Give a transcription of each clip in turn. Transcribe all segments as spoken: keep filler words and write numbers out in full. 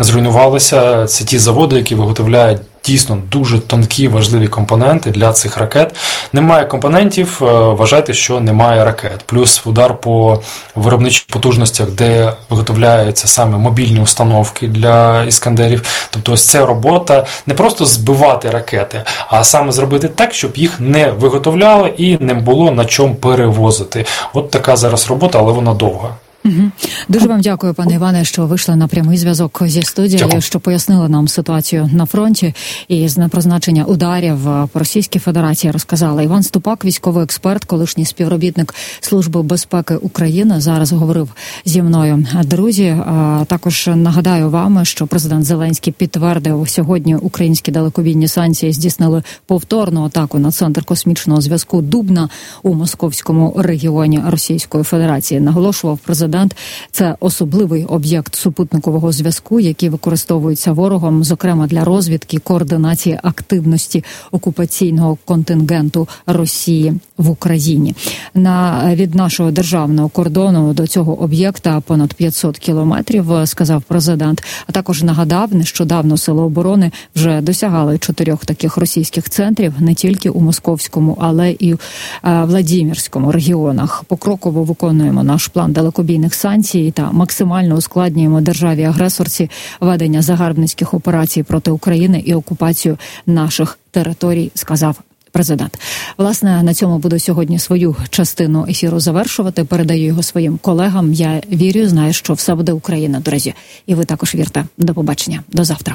зруйнувалися. Це ті заводи, які виготовляють дійсно дуже тонкі, важливі компоненти для цих ракет. Немає компонентів, вважайте, що немає ракет. Плюс удар по виробничих потужностях, де виготовляються саме мобільні установки для іскандерів. Тобто ось ця робота не просто збивати ракети, а саме зробити так, щоб їх не виготовляли і не було на чому перевозити. От така зараз робота, але вона довга. Угу. Дуже вам дякую, пане Іване, що вийшли на прямий зв'язок зі студією, дякую. Що пояснили нам ситуацію на фронті і з призначення ударів по Російській Федерації розказали. Іван Ступак, військовий експерт, колишній співробітник Служби безпеки України, зараз говорив зі мною. Друзі, також нагадаю вам, що президент Зеленський підтвердив, сьогодні українські далекобійні санкції здійснили повторну атаку на центр космічного зв'язку Дубна у московському регіоні Російської Федерації. Наголошував президент, це особливий об'єкт супутникового зв'язку, який використовується ворогом, зокрема для розвідки, координації активності окупаційного контингенту Росії в Україні. На, від нашого державного кордону до цього об'єкта понад п'ятсот кілометрів, сказав президент. А також нагадав, нещодавно Сили оборони вже досягали чотирьох таких російських центрів, не тільки у Московському, але і в Владимирському регіонах. Покроково виконуємо наш план далекобійних санкцій та максимально ускладнюємо державі-агресорці ведення загарбницьких операцій проти України і окупацію наших територій, сказав президент. Власне, на цьому буду сьогодні свою частину ефіру завершувати. Передаю його своїм колегам. Я вірю, знаю, що все буде Україна, друзі. І ви також вірте. До побачення. До завтра.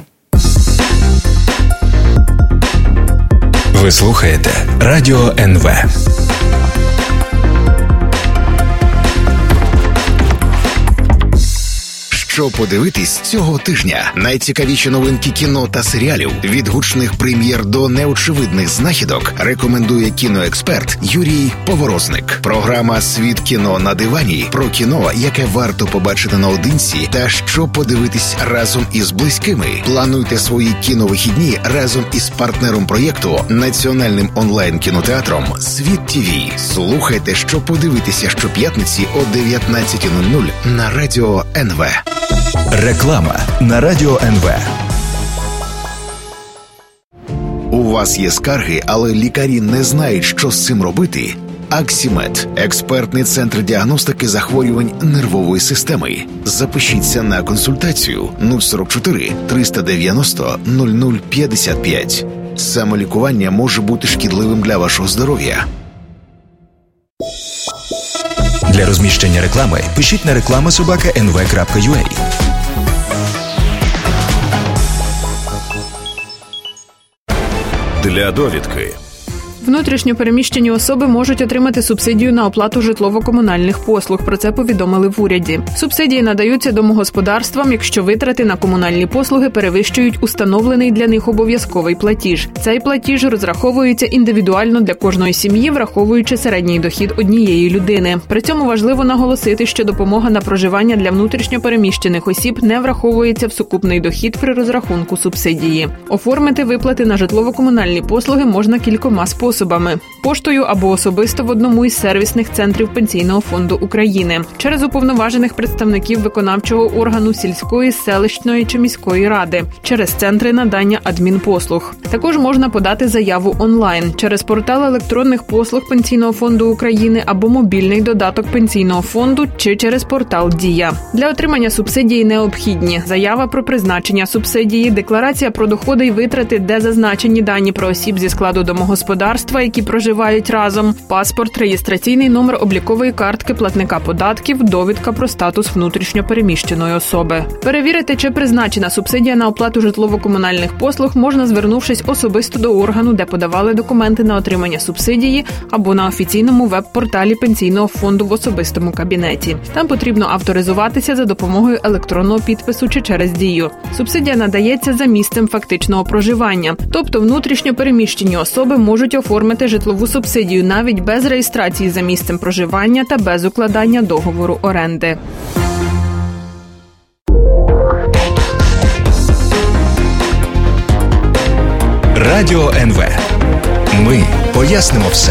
Ви слухаєте Радіо ен ве. Що подивитись цього тижня? Найцікавіші новинки кіно та серіалів, від гучних прем'єр до неочевидних знахідок, рекомендує кіноексперт Юрій Поворозник. Програма «Світ кіно на дивані» про кіно, яке варто побачити наодинці, та що подивитись разом із близькими. Плануйте свої кіновихідні разом із партнером проєкту, національним онлайн-кінотеатром «Світ ТІВІ». Слухайте, що подивитися щоп'ятниці о дев'ятнадцята нуль нуль на Радіо ен ве. Реклама на Радіо ен ве. У вас є скарги, але лікарі не знають, що з цим робити? Аксімед – експертний центр діагностики захворювань нервової системи. Запишіться на консультацію нуль сорок чотири триста дев'яносто нуль нуль п'ятдесят п'ять. Самолікування може бути шкідливим для вашого здоров'я. Для розміщення реклами пишіть на реклама собака ен ве крапка ю а. Для довідки. Внутрішньо переміщені особи можуть отримати субсидію на оплату житлово-комунальних послуг. Про це повідомили в уряді. Субсидії надаються домогосподарствам, якщо витрати на комунальні послуги перевищують установлений для них обов'язковий платіж. Цей платіж розраховується індивідуально для кожної сім'ї, враховуючи середній дохід однієї людини. При цьому важливо наголосити, що допомога на проживання для внутрішньо переміщених осіб не враховується в сукупний дохід при розрахунку субсидії. Оформити виплати на житлово-комунальні послуги можна кількома способами. Поштою або особисто в одному із сервісних центрів Пенсійного фонду України, через уповноважених представників виконавчого органу сільської, селищної чи міської ради, через центри надання адмінпослуг. Також можна подати заяву онлайн, через портал електронних послуг Пенсійного фонду України або мобільний додаток Пенсійного фонду чи через портал «Дія». Для отримання субсидії необхідні: заява про призначення субсидії, декларація про доходи й витрати, де зазначені дані про осіб зі складу домогосподарства, які проживають разом, паспорт, реєстраційний номер облікової картки платника податків, довідка про статус внутрішньо переміщеної особи. Перевірити, чи призначена субсидія на оплату житлово-комунальних послуг, можна, звернувшись особисто до органу, де подавали документи на отримання субсидії, або на офіційному веб-порталі Пенсійного фонду в особистому кабінеті. Там потрібно авторизуватися за допомогою електронного підпису чи через Дію. Субсидія надається за місцем фактичного проживання, тобто внутрішньо переміщені особи можуть оформити житлову субсидію навіть без реєстрації за місцем проживання та без укладання договору оренди. Радіо ен ве. Ми пояснимо все.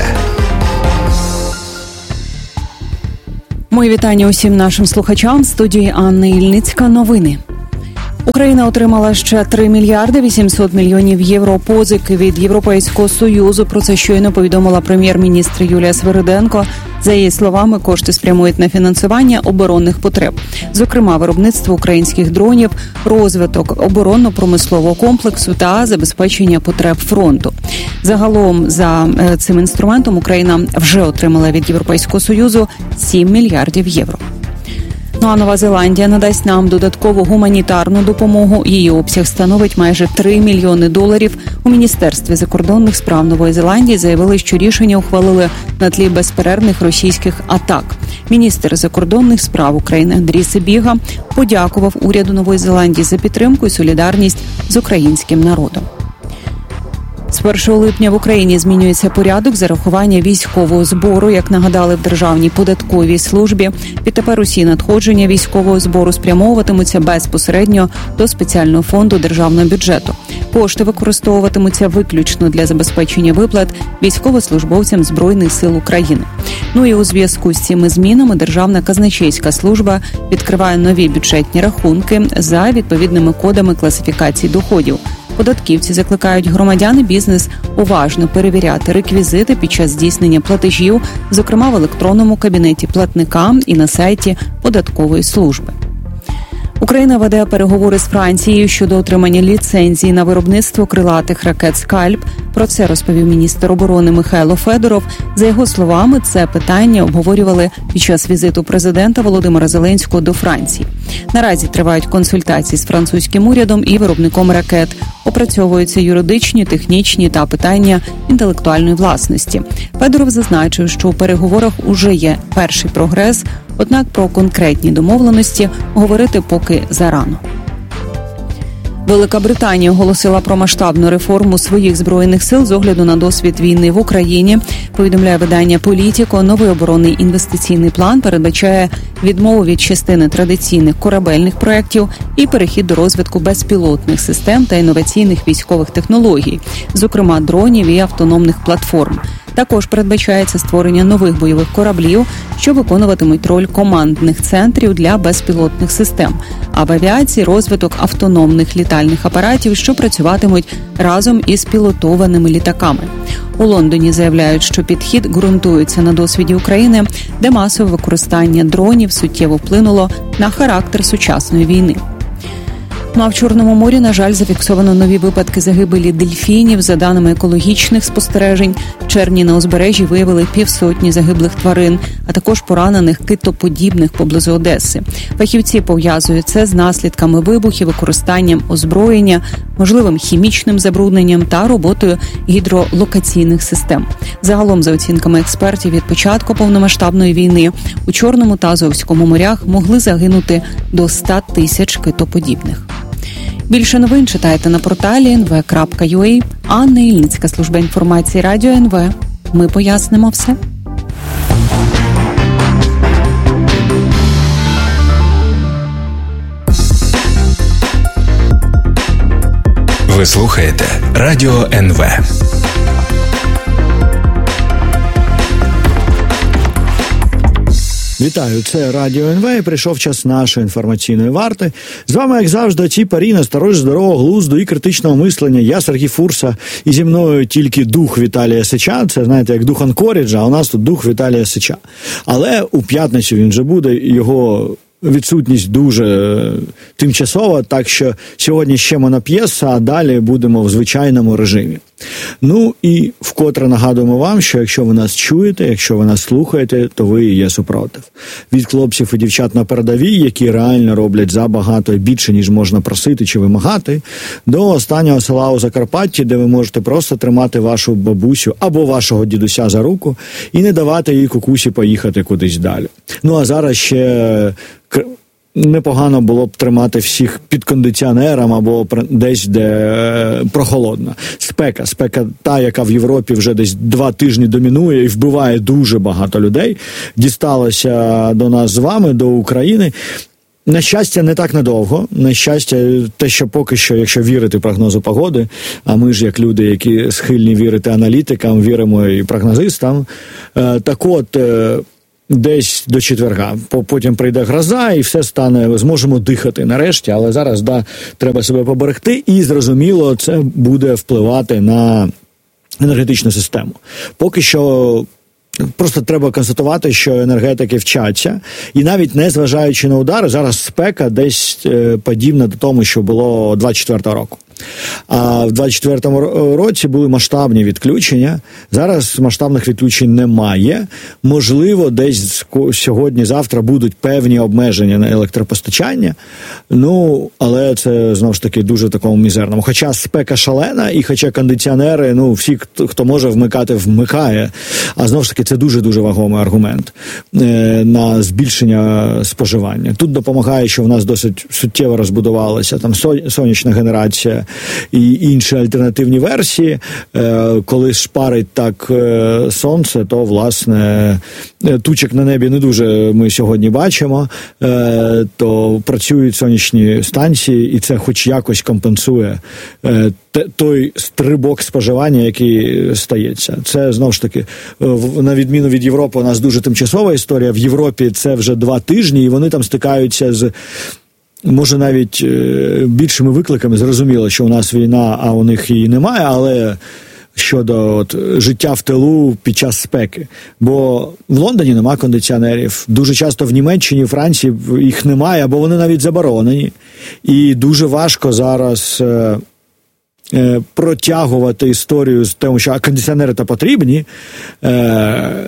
Мої вітання усім нашим слухачам. В студії Анна Ільницька. Новини. Україна отримала ще три мільярди вісімсот мільйонів євро позики від Європейського Союзу. Про це щойно повідомила прем'єр-міністр Юлія Свириденко. За її словами, кошти спрямують на фінансування оборонних потреб. Зокрема, виробництво українських дронів, розвиток оборонно-промислового комплексу та забезпечення потреб фронту. Загалом, за цим інструментом Україна вже отримала від Європейського Союзу сім мільярдів євро. Ну а Нова Зеландія надасть нам додаткову гуманітарну допомогу. Її обсяг становить майже три мільйони доларів. У Міністерстві закордонних справ Нової Зеландії заявили, що рішення ухвалили на тлі безперервних російських атак. Міністр закордонних справ України Андрій Сибіга подякував уряду Нової Зеландії за підтримку і солідарність з українським народом. З першого липня в Україні змінюється порядок зарахування військового збору. Як нагадали в Державній податковій службі, відтепер усі надходження військового збору спрямовуватимуться безпосередньо до спеціального фонду державного бюджету. Кошти використовуватимуться виключно для забезпечення виплат військовослужбовцям Збройних сил України. Ну і у зв'язку з цими змінами Державна казначейська служба відкриває нові бюджетні рахунки за відповідними кодами класифікації доходів. Податківці закликають громадян і бізнес уважно перевіряти реквізити під час здійснення платежів, зокрема в електронному кабінеті платника і на сайті податкової служби. Україна веде переговори з Францією щодо отримання ліцензії на виробництво крилатих ракет «Скальп». Про це розповів міністр оборони Михайло Федоров. За його словами, це питання обговорювали під час візиту президента Володимира Зеленського до Франції. Наразі тривають консультації з французьким урядом і виробником ракет. Опрацьовуються юридичні, технічні та питання інтелектуальної власності. Федоров зазначив, що у переговорах уже є перший прогрес, однак про конкретні домовленості говорити поки зарано. Велика Британія оголосила про масштабну реформу своїх збройних сил з огляду на досвід війни в Україні. Повідомляє видання «Політіко», новий оборонний інвестиційний план передбачає відмову від частини традиційних корабельних проєктів і перехід до розвитку безпілотних систем та інноваційних військових технологій, зокрема дронів і автономних платформ. Також передбачається створення нових бойових кораблів, що виконуватимуть роль командних центрів для безпілотних систем, а в авіації розвиток автономних літальних апаратів, що працюватимуть разом із пілотованими літаками. У Лондоні заявляють, що підхід ґрунтується на досвіді України, де масове використання дронів суттєво вплинуло на характер сучасної війни. Ну а в Чорному морі, на жаль, зафіксовано нові випадки загибелі дельфінів. За даними екологічних спостережень, в червні на узбережжі виявили півсотні загиблих тварин, а також поранених китоподібних поблизу Одеси. Фахівці пов'язують це з наслідками вибухів, використанням озброєння, можливим хімічним забрудненням та роботою гідролокаційних систем. Загалом, за оцінками експертів, від початку повномасштабної війни у Чорному та Азовському морях могли загинути до ста тисяч китоподібних. Більше новин читайте на порталі ен ве крапка ю а. Анна Ільницька, служба інформації Радіо ен ве. Ми пояснимо все. Ви слухаєте Радіо ен ве. Вітаю, це Радіо ен ве, і прийшов час нашої інформаційної варти. З вами, як завжди, ті парі на сторож здорового глузду і критичного мислення. Я Сергій Фурса, і зі мною тільки дух Віталія Сича. Це, знаєте, як дух Анкоріджа, а у нас тут дух Віталія Сича. Але у п'ятницю він вже буде, його відсутність дуже тимчасова, так що сьогодні ще моноп'єса, а далі будемо в звичайному режимі. Ну і вкотре нагадуємо вам, що якщо ви нас чуєте, якщо ви нас слухаєте, то ви є супротив. Від хлопців і дівчат на передовій, які реально роблять забагато і більше, ніж можна просити чи вимагати, до останнього села у Закарпатті, де ви можете просто тримати вашу бабусю або вашого дідуся за руку і не давати їй кукусі поїхати кудись далі. Ну а зараз ще непогано було б тримати всіх під кондиціонером або десь, де прохолодно. Спека, спека та, яка в Європі вже десь два тижні домінує і вбиває дуже багато людей, дісталася до нас з вами, до України. На щастя, не так надовго. На щастя, те, що поки що, якщо вірити прогнозу погоди, а ми ж, як люди, які схильні вірити аналітикам, віримо і прогнозистам, так от, десь до четверга. Потім прийде гроза і все стане, зможемо дихати нарешті, але зараз, да, треба себе поберегти і, зрозуміло, це буде впливати на енергетичну систему. Поки що просто треба констатувати, що енергетики вчаться, і навіть не зважаючи на удари, зараз спека десь е, подібна до тому, що було двадцять четвертого року. А в двадцять четвертому році були масштабні відключення. Зараз масштабних відключень немає. Можливо, десь сьогодні-завтра будуть певні обмеження на електропостачання. Ну, але це, знову ж таки, дуже такому мізерному. Хоча спека шалена, і хоча кондиціонери, ну, всі, хто може вмикати, вмикає. А, знову ж таки, це дуже-дуже вагомий аргумент е, на збільшення споживання. Тут допомагає, що в нас досить суттєво розбудувалася там сонячна генерація і інші альтернативні версії. Коли шпарить так сонце, то, власне, тучок на небі не дуже ми сьогодні бачимо, то працюють сонячні станції, і це хоч якось компенсує той стрибок споживання, який стається. Це, знову ж таки, на відміну від Європи, у нас дуже тимчасова історія. В Європі це вже два тижні, і вони там стикаються з, може, навіть більшими викликами. Зрозуміло, що у нас війна, а у них її немає, але щодо от, життя в тилу під час спеки. Бо в Лондоні нема кондиціонерів. Дуже часто в Німеччині, в Франції їх немає, або вони навіть заборонені. І дуже важко зараз е, е, протягувати історію з тим, що кондиціонери-то потрібні, е,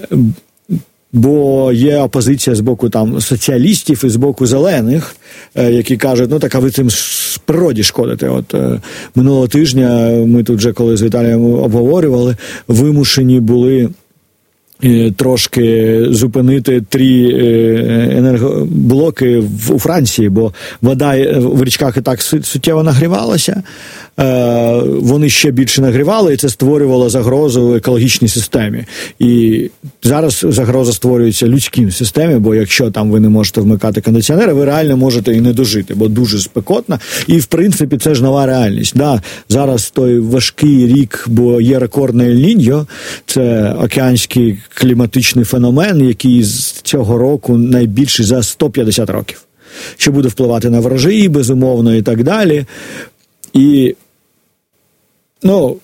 бо є опозиція з боку там соціалістів і з боку зелених, е, які кажуть, ну так, а ви цим природі шкодите. От е, минулого тижня ми тут вже, коли з Віталієм обговорювали, вимушені були е, трошки зупинити три е, енергоблоки в, у Франції, бо вода в річках і так суттєво нагрівалася. Е, вони ще більше нагрівали, і це створювало загрозу екологічній системі. І зараз загроза створюється людській системі, бо якщо там ви не можете вмикати кондиціонери, ви реально можете і не дожити, бо дуже спекотно. І, в принципі, це ж нова реальність. Да, зараз той важкий рік, бо є рекордне Ель-Ніньо, це океанський кліматичний феномен, який з цього року найбільший за сто п'ятдесят років. Що буде впливати на врожаї, безумовно, і так далі. І ну,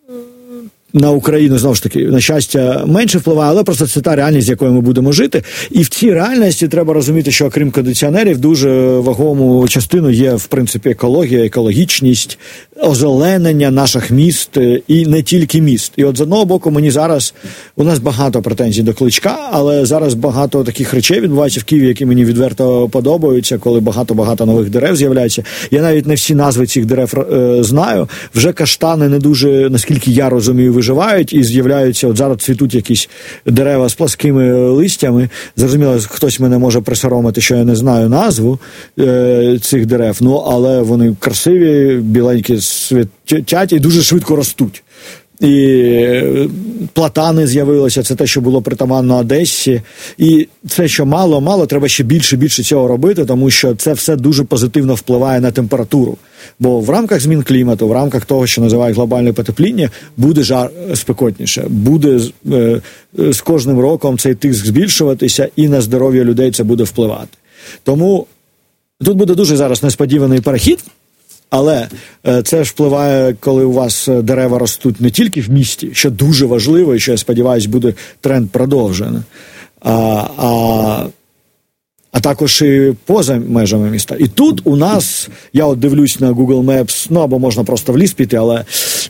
на Україну, знову ж таки, на щастя, менше впливає, але просто це та реальність, з якою ми будемо жити. І в цій реальності треба розуміти, що окрім кондиціонерів, дуже вагому частину є, в принципі, екологія, екологічність, озеленення наших міст і не тільки міст. І от з одного боку мені зараз, у нас багато претензій до Кличка, але зараз багато таких речей відбувається в Києві, які мені відверто подобаються, коли багато-багато нових дерев з'являється. Я навіть не всі назви цих дерев е, знаю. Вже каштани не дуже, наскільки я розумію, виживають і з'являються, от зараз цвітуть якісь дерева з пласкими листями. Зрозуміло, хтось мене може присоромити, що я не знаю назву е, цих дерев, ну, але вони красиві, біленькі, світять і дуже швидко ростуть. І платани з'явилися, це те, що було притаманно Одесі. І це, що мало-мало, треба ще більше-більше цього робити, тому що це все дуже позитивно впливає на температуру. Бо в рамках змін клімату, в рамках того, що називають глобальне потепління, буде жар спекотніше. Буде е, з кожним роком цей тиск збільшуватися, і на здоров'я людей це буде впливати. Тому тут буде дуже зараз несподіваний перехід. Але це ж впливає, коли у вас дерева ростуть не тільки в місті, що дуже важливо, і що, я сподіваюся, буде тренд продовжений, а, а, а також і поза межами міста. І тут у нас, я от дивлюсь на Google Maps, ну або можна просто в ліс піти, але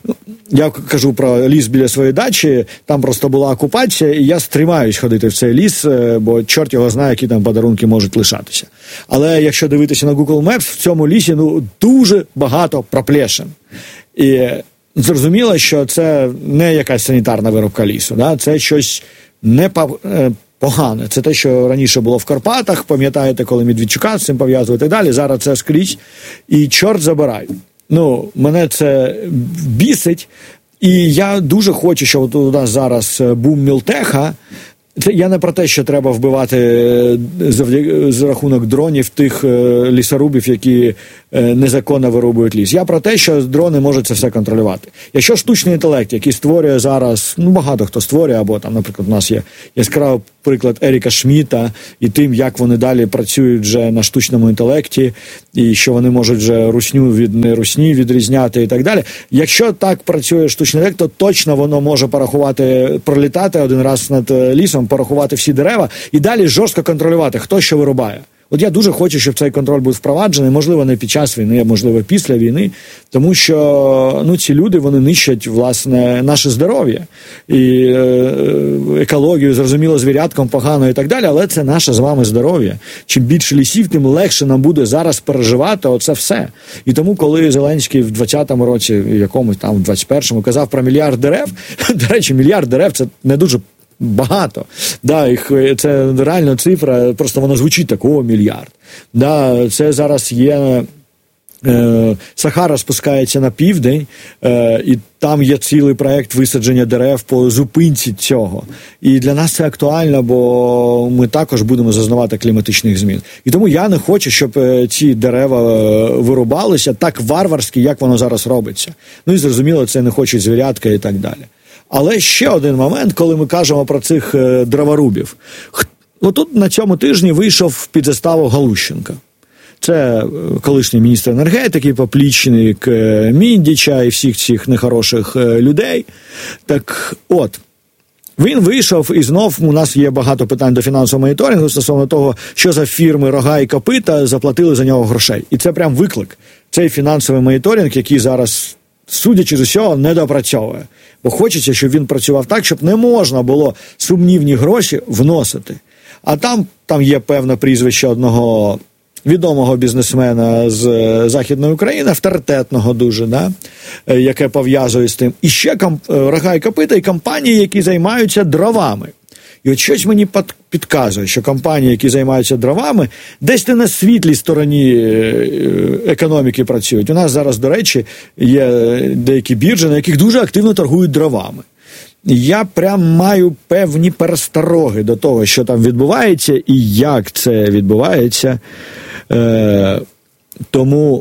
я кажу про ліс біля своєї дачі, там просто була окупація, і я стримаюсь ходити в цей ліс, бо чорт його знає, які там подарунки можуть лишатися. Але якщо дивитися на Google Maps, в цьому лісі ну дуже багато проплешин. І зрозуміло, що це не якась санітарна вирубка лісу, да? Це щось не погане. Це те, що раніше було в Карпатах, пам'ятаєте, коли Медведчука з цим пов'язували і так далі, зараз це скрізь, і чорт забирай. Ну, мене це бісить, і я дуже хочу, щоб у нас зараз бум Мілтеха. Це я не про те, що треба вбивати за рахунок дронів тих лісорубів, які незаконно вирубують ліс. Я про те, що дрони можуть це все контролювати. Якщо штучний інтелект, який створює зараз, ну багато хто створює, або там, наприклад, у нас є яскраво приклад Еріка Шміта і тим, як вони далі працюють вже на штучному інтелекті, і що вони можуть вже русню від нерусні відрізняти і так далі. Якщо так працює штучний інтелект, то точно воно може порахувати, пролітати один раз над лісом, порахувати всі дерева і далі жорстко контролювати, хто що вирубає. От я дуже хочу, щоб цей контроль був впроваджений, можливо, не під час війни, а можливо після війни, тому що ну, ці люди, вони нищать, власне, наше здоров'я і е, екологію, зрозуміло, звіряткам погано і так далі, але це наше з вами здоров'я. Чим більше лісів, тим легше нам буде зараз переживати оце все. І тому, коли Зеленський в двадцятому році, якомусь там, в двадцять першому, казав про мільярд дерев, до речі, мільярд дерев – це не дуже багато. Да, їх, це реально цифра, просто вона звучить так, о, мільярд. Да, це зараз є, е, Сахара спускається на південь, е, і там є цілий проект висадження дерев по зупинці цього. І для нас це актуально, бо ми також будемо зазнавати кліматичних змін. І тому я не хочу, щоб ці дерева вирубалися так варварськи, як воно зараз робиться. Ну і зрозуміло, це не хочуть звірятка і так далі. Але ще один момент, коли ми кажемо про цих е, дроворубів. Отут на цьому тижні вийшов під заставу Галущенка. Це колишній міністр енергетики, поплічник е, Міндіча і всіх цих нехороших е, людей. Так от, він вийшов, і знов у нас є багато питань до фінансового моніторингу стосовно того, що за фірми Рога і Копита заплатили за нього грошей. І це прям виклик. Цей фінансовий моніторинг, який зараз, судячи з усього, не допрацьовує. Бо хочеться, щоб він працював так, щоб не можна було сумнівні гроші вносити. А там, там є певне прізвище одного відомого бізнесмена з Західної України, авторитетного дуже, да, яке пов'язує з тим. І ще комп... Рога і Копита і компанії, які займаються дровами. І от щось мені підказує, що компанії, які займаються дровами, десь не на світлій стороні економіки працюють. У нас зараз, до речі, є деякі біржі, на яких дуже активно торгують дровами. Я прям маю певні перестороги до того, що там відбувається і як це відбувається. Е, тому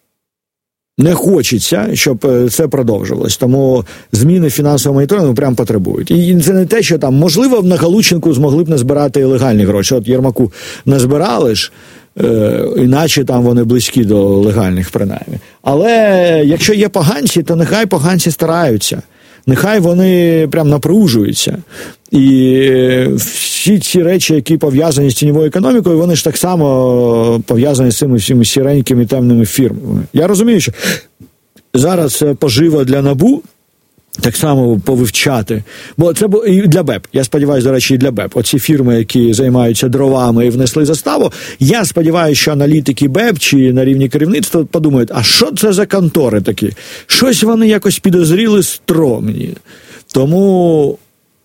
не хочеться, щоб це продовжувалось. Тому зміни фінансового моніторингу прям потребують. І це не те, що там, можливо, на Галущенку змогли б назбирати легальні гроші. От Єрмаку назбирали ж, е, іначе там вони близькі до легальних, принаймні. Але якщо є поганці, то нехай поганці стараються. Нехай вони прям напружуються. І всі ці речі, які пов'язані з тіньовою економікою, вони ж так само пов'язані з цими всіми сіренькими темними фірмами. Я розумію, що зараз пожива для НАБУ так само повивчати. Бо це було і для БЕП. Я сподіваюся, до речі, і для БЕП. Оці фірми, які займаються дровами і внесли заставу, я сподіваюся, що аналітики БЕП чи на рівні керівництва подумають, а що це за контори такі? Щось вони якось підозріли стромні. Тому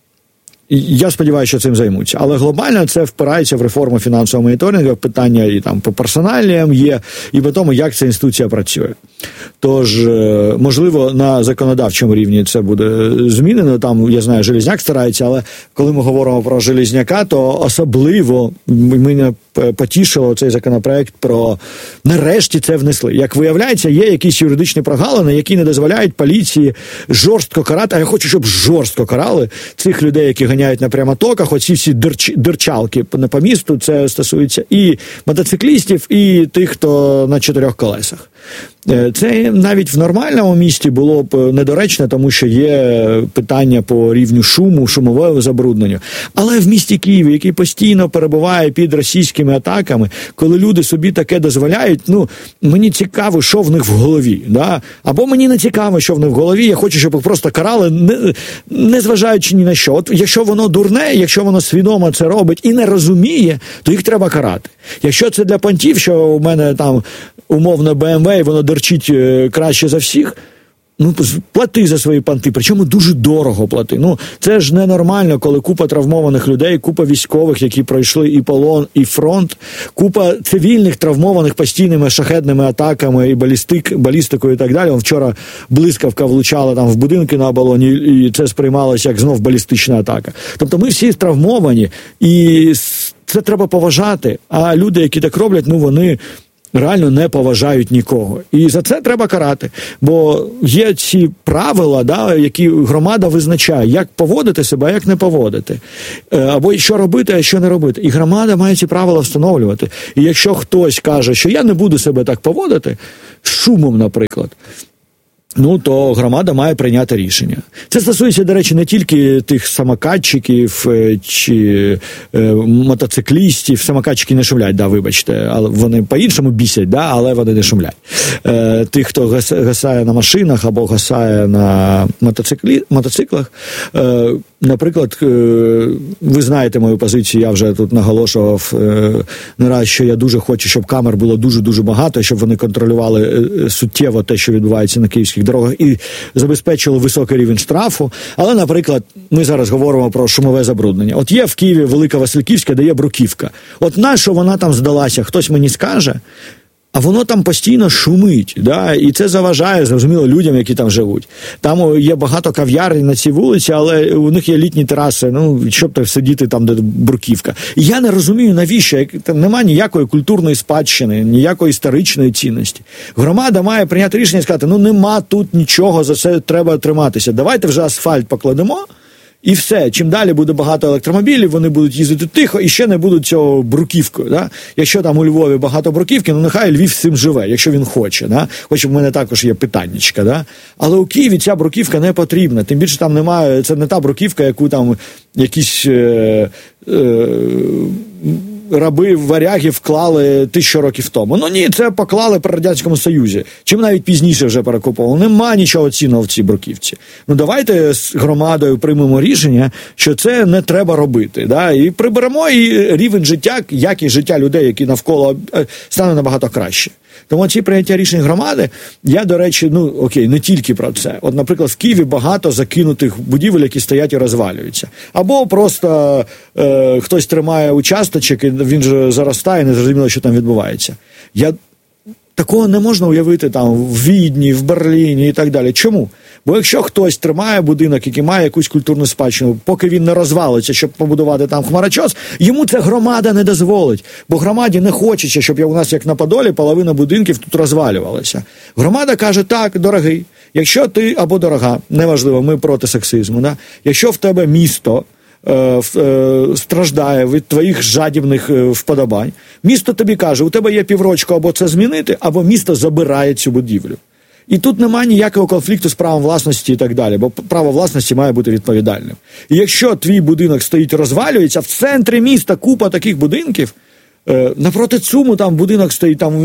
я сподіваюся, що цим займуться. Але глобально це впирається в реформу фінансового моніторингу, питання і там по персоналіям є, і по тому, як ця інституція працює. Тож, можливо, на законодавчому рівні це буде змінено. Там, я знаю, Железняк старається, але коли ми говоримо про Железняка, то особливо мене потішило цей законопроект про нарешті це внесли. Як виявляється, є якісь юридичні прогалини, які не дозволяють поліції жорстко карати, а я хочу, щоб жорстко карали цих людей, які ганяють на прямотоках, оці всі дирч, дирчалки по місту, це стосується і мотоциклістів, і тих, хто на чотирьох колесах. Це навіть в нормальному місті було б недоречно, тому що є питання по рівню шуму, шумового забруднення. Але в місті Києві, який постійно перебуває під російськими атаками, коли люди собі таке дозволяють, ну, мені цікаво, що в них в голові. Да? Або мені не цікаво, що в них в голові, я хочу, щоб їх просто карали, не, не зважаючи ні на що. От якщо воно дурне, якщо воно свідомо це робить і не розуміє, то їх треба карати. Якщо це для понтів, що у мене там умовно Бе Ем Ве, і воно дерчить краще за всіх, ну, плати за свої понти, причому дуже дорого плати. Ну, це ж ненормально, коли купа травмованих людей, купа військових, які пройшли і полон, і фронт, купа цивільних травмованих постійними шахедними атаками і балістик, балістикою і так далі. Вчора блискавка влучала там в будинки на оболоні, і це сприймалося як знов балістична атака. Тобто ми всі травмовані, і це треба поважати, а люди, які так роблять, ну, вони реально не поважають нікого. І за це треба карати. Бо є ці правила, да, які громада визначає, як поводити себе, а як не поводити. Або що робити, а що не робити. І громада має ці правила встановлювати. І якщо хтось каже, що я не буду себе так поводити, з шумом, наприклад, ну, то громада має прийняти рішення. Це стосується, до речі, не тільки тих самокатчиків чи е, мотоциклістів. Самокатчики не шумлять, да, вибачте, але вони по-іншому бісять, да, але вони не шумлять. Е, тих, хто гасає на машинах або гасає на мотоциклі, мотоциклах, е, наприклад, е, ви знаєте мою позицію, я вже тут наголошував е, не раз, що я дуже хочу, щоб камер було дуже-дуже багато, щоб вони контролювали е, суттєво те, що відбувається на київських дорогах, і забезпечили високий рівень штрафу. Але, наприклад, ми зараз говоримо про шумове забруднення. От є в Києві Велика Васильківська, де є бруківка. От нащо вона там здалася, хтось мені скаже, а воно там постійно шумить, да? І це заважає, зрозуміло, людям, які там живуть. Там є багато кав'ярень на цій вулиці, але у них є літні тераси, ну, щоб так сидіти там, де бруківка. І я не розумію, навіщо, як там нема ніякої культурної спадщини, ніякої історичної цінності. Громада має прийняти рішення і сказати, ну, нема тут нічого, за це треба триматися. Давайте вже асфальт покладемо, і все. Чим далі буде багато електромобілів, вони будуть їздити тихо і ще не будуть цього бруківкою. Да? Якщо там у Львові багато бруківки, ну нехай Львів з цим живе, якщо він хоче. Да? Хоч в мене також є питаннячка. Да? Але у Києві ця бруківка не потрібна. Тим більше там немає, це не та бруківка, яку там якісь е, е, раби варяги вклали тисячу років тому. Ну ні, це поклали при Радянському Союзі. Чим навіть пізніше вже перекуповували. Нема нічого цінного в цій бруківці. Ну давайте з громадою приймемо рішення, що це не треба робити. Да? І приберемо, і рівень життя, якість життя людей, які навколо, стане набагато краще. Тому ці прийняття рішень громади, я, до речі, ну, окей, не тільки про це. От, наприклад, в Києві багато закинутих будівель, які стоять і розвалюються. Або просто е, хтось тримає участочок, і він же заростає, не зрозуміло, що там відбувається. Я... Такого не можна уявити там в Відні, в Берліні і так далі. Чому? Бо якщо хтось тримає будинок, який має якусь культурну спадщину, поки він не розвалиться, щоб побудувати там хмарочос, йому це громада не дозволить. Бо громаді не хочеться, щоб у нас, як на Подолі, половина будинків тут розвалювалася. Громада каже, так, дорогий, якщо ти, або дорога, неважливо, ми проти сексизму, да? Якщо в тебе місто страждає від твоїх жадібних вподобань, місто тобі каже, у тебе є піврочку або це змінити, або місто забирає цю будівлю. І тут немає ніякого конфлікту з правом власності і так далі, бо право власності має бути відповідальним. І якщо твій будинок стоїть, розвалюється, в центрі міста купа таких будинків, напроти ЦУМу там будинок стоїть, там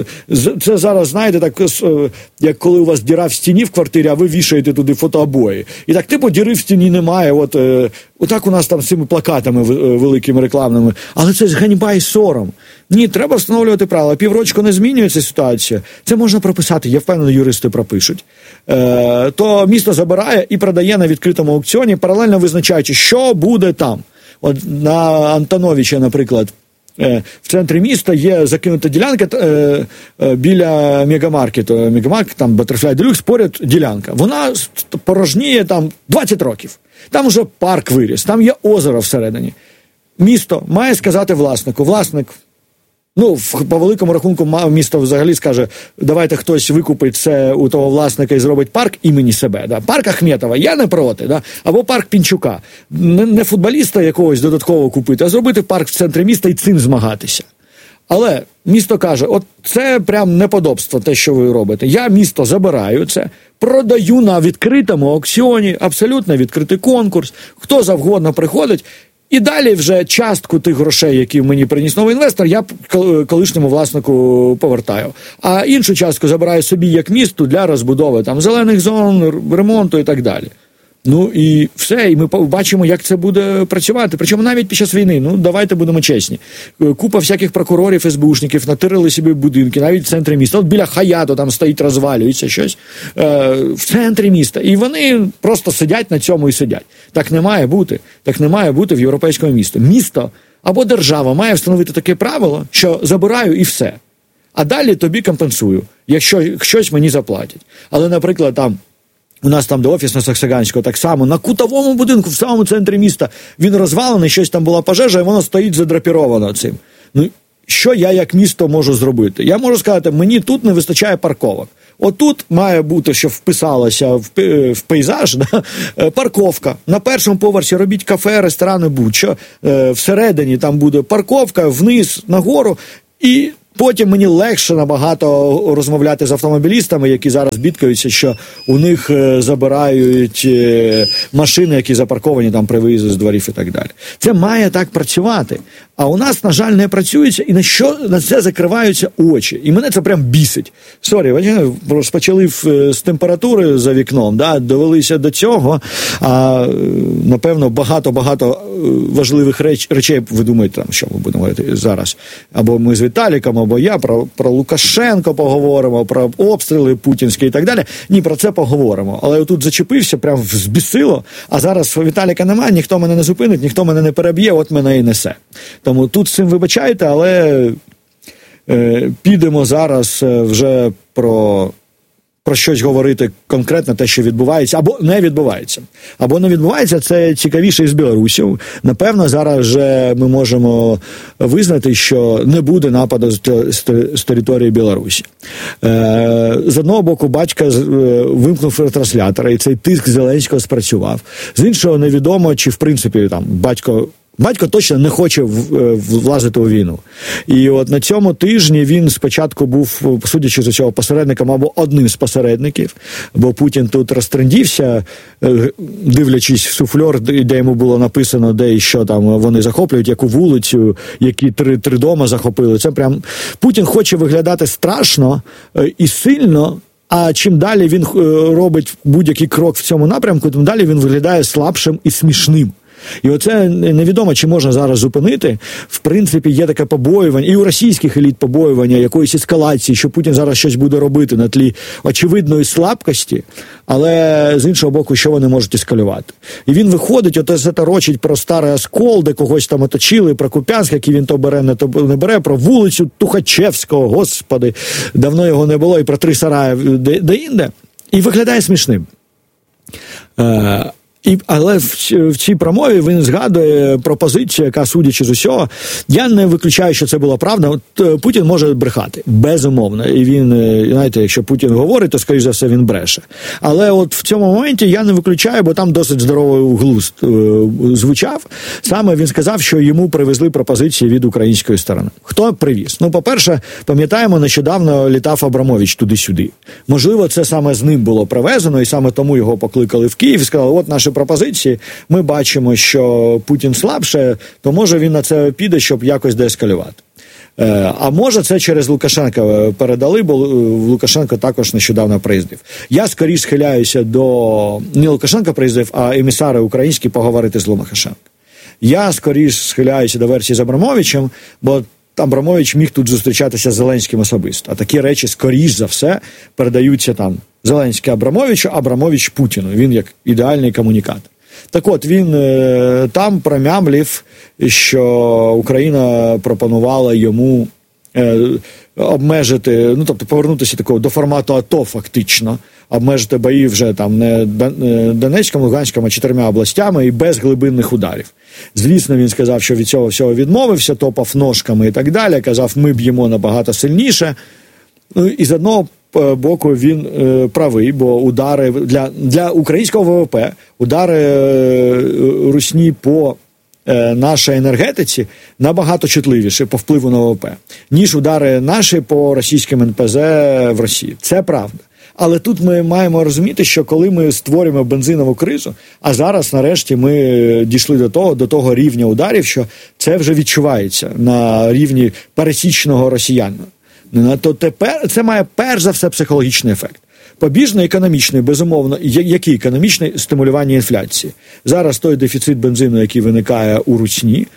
це зараз, знаєте, так, як коли у вас діра в стіні в квартирі, а ви вішаєте туди фотообої. І так, типу, діри в стіні немає, от, отак у нас там з цими плакатами великими рекламними. Але це ж ганьба і сором. Ні, треба встановлювати правила. Піврочку не змінюється ситуація. Це можна прописати, я впевнений, юристи пропишуть. Е, то місто забирає і продає на відкритому аукціоні, паралельно визначаючи, що буде там. От на Антоновича, наприклад, в центрі міста є закинута ділянка е, е, біля мегамаркету. Мегамаркет, там Butterfly Deluxe, поряд ділянка. Вона порожніє там двадцять років. Там вже парк виріс, там є озеро всередині. Місто має сказати власнику. Власник, ну, по великому рахунку, місто взагалі скаже, давайте хтось викупить це у того власника і зробить парк імені себе. Да? Парк Ахметова, я не проти. Да? Або парк Пінчука. Не, не футболіста якогось додатково купити, а зробити парк в центрі міста і цим змагатися. Але місто каже, от це прям неподобство, те, що ви робите. Я місто забираю це, продаю на відкритому аукціоні, абсолютно відкритий конкурс, хто завгодно приходить, і далі вже частку тих грошей, які мені приніс новий інвестор, я колишньому власнику повертаю. А іншу частку забираю собі як місту для розбудови там зелених зон, ремонту і так далі. Ну і все, і ми бачимо, як це буде працювати. Причому навіть під час війни, ну давайте будемо чесні. Купа всяких прокурорів, ес бе ушників натирили собі будинки, навіть в центрі міста. От біля Хаяту там стоїть, розвалюється щось. Е, в центрі міста. І вони просто сидять на цьому і сидять. Так не має бути. Так не має бути в європейському місті. Місто або держава має встановити таке правило, що забираю і все. А далі тобі компенсую, якщо щось мені заплатять. Але, наприклад, там у нас там, де офіс на Саксаганського, так само, на кутовому будинку, в самому центрі міста, він розвалений, щось там була пожежа, і воно стоїть задрапіровано цим. Ну, що я як місто можу зробити? Я можу сказати, мені тут не вистачає парковок. Отут має бути, що вписалося в, в пейзаж, да? Парковка. На першому поверсі робіть кафе, ресторани, будь-що. Всередині там буде парковка, вниз, нагору. І потім мені легше набагато розмовляти з автомобілістами, які зараз бідкаються, що у них забирають машини, які запарковані там при виїзді з дворів і так далі. Це має так працювати. А у нас, на жаль, не працюється, і на що на це закриваються очі. І мене це прям бісить. Сорі, розпочали з температури за вікном, да, довелися до цього, а, напевно, багато-багато важливих реч, речей, ви думаєте, там, що ми будемо говорити зараз, або ми з Віталіком, або я, про, про Лукашенко поговоримо, про обстріли путінські і так далі. Ні, про це поговоримо. Але тут зачепився, прям збісило, а зараз Віталіка немає, ніхто мене не зупинить, ніхто мене не переб'є, от мене і несе. Тому тут з цим вибачайте, але е, підемо зараз вже про, про щось говорити конкретно, те, що відбувається, або не відбувається. Або не відбувається, це цікавіше із Білорусів. Напевно, зараз вже ми можемо визнати, що не буде нападу з, з, з території Білорусі. Е, з одного боку, батька е, вимкнув ретранслятора, і цей тиск Зеленського спрацював. З іншого, невідомо, чи в принципі там батько Батько точно не хоче влазити у війну. І от на цьому тижні він спочатку був, судячи з цього, посередником або одним з посередників, бо Путін тут розтрендівся, дивлячись в суфльор, де йому було написано, де і що там вони захоплюють, яку вулицю, які три, три дома захопили. Це прям Путін хоче виглядати страшно і сильно, а чим далі він робить будь-який крок в цьому напрямку, тим далі він виглядає слабшим і смішним. І оце невідомо, чи можна зараз зупинити. В принципі, є таке побоювання, і у російських еліт побоювання, якоїсь ескалації, що Путін зараз щось буде робити на тлі очевидної слабкості, але з іншого боку, що вони можуть ескалювати. І він виходить, ото заторочить про старий Оскол, де когось там оточили, про Куп'янськ, який він то бере, не то не бере, про вулицю Тухачевського, господи, давно його не було, і про три сараї де-інде. І виглядає смішним. Е- І, але в, в цій промові він згадує пропозицію, яка, судячи з усього, я не виключаю, що це була правда. От, Путін може брехати, безумовно. І він, знаєте, якщо Путін говорить, то, скоріш за все, він бреше. Але от в цьому моменті я не виключаю, бо там досить здоровий глузд е, звучав. Саме він сказав, що йому привезли пропозиції від української сторони. Хто привіз? Ну, по-перше, пам'ятаємо, нещодавно літав Абрамович туди-сюди. Можливо, це саме з ним було привезено, і саме тому його покликали в Київ і сказали, от наші пропозиції, ми бачимо, що Путін слабше, то може він на це піде, щоб якось деескалювати. Е, а може це через Лукашенка передали, бо Лукашенко також нещодавно приїздив. Я скоріше схиляюся до, не Лукашенка приїздив, а емісари українські поговорити з Лукашенком. Я скоріше схиляюся до версії з Абрамовичем, бо Абрамович міг тут зустрічатися з Зеленським особисто. А такі речі, скоріш за все, передаються там Зеленський Абрамовичу, Абрамович Путіну. Він як ідеальний комунікатор. Так от, він е, там промямлів, що Україна пропонувала йому е, обмежити, ну, тобто повернутися такого до формату АТО фактично, обмежити бої вже там не Донецьком, Луганськом, а чотирма областями і без глибинних ударів. Звісно, він сказав, що від цього всього відмовився, топав ножками і так далі, казав, ми б'ємо набагато сильніше. Ну, і з одного боку він е, правий, бо удари для, для українського ВВП, удари е, русні по е, нашій енергетиці набагато чутливіші по впливу на ВВП, ніж удари наші по російським ен пе зет в Росії. Це правда. Але тут ми маємо розуміти, що коли ми створюємо бензинову кризу, а зараз нарешті ми дійшли до того, до того рівня ударів, що це вже відчувається на рівні пересічного росіянина, то тепер це має перш за все психологічний ефект. Побіжний економічний, безумовно, який економічний? Стимулювання інфляції. Зараз той дефіцит бензину, який виникає у русні,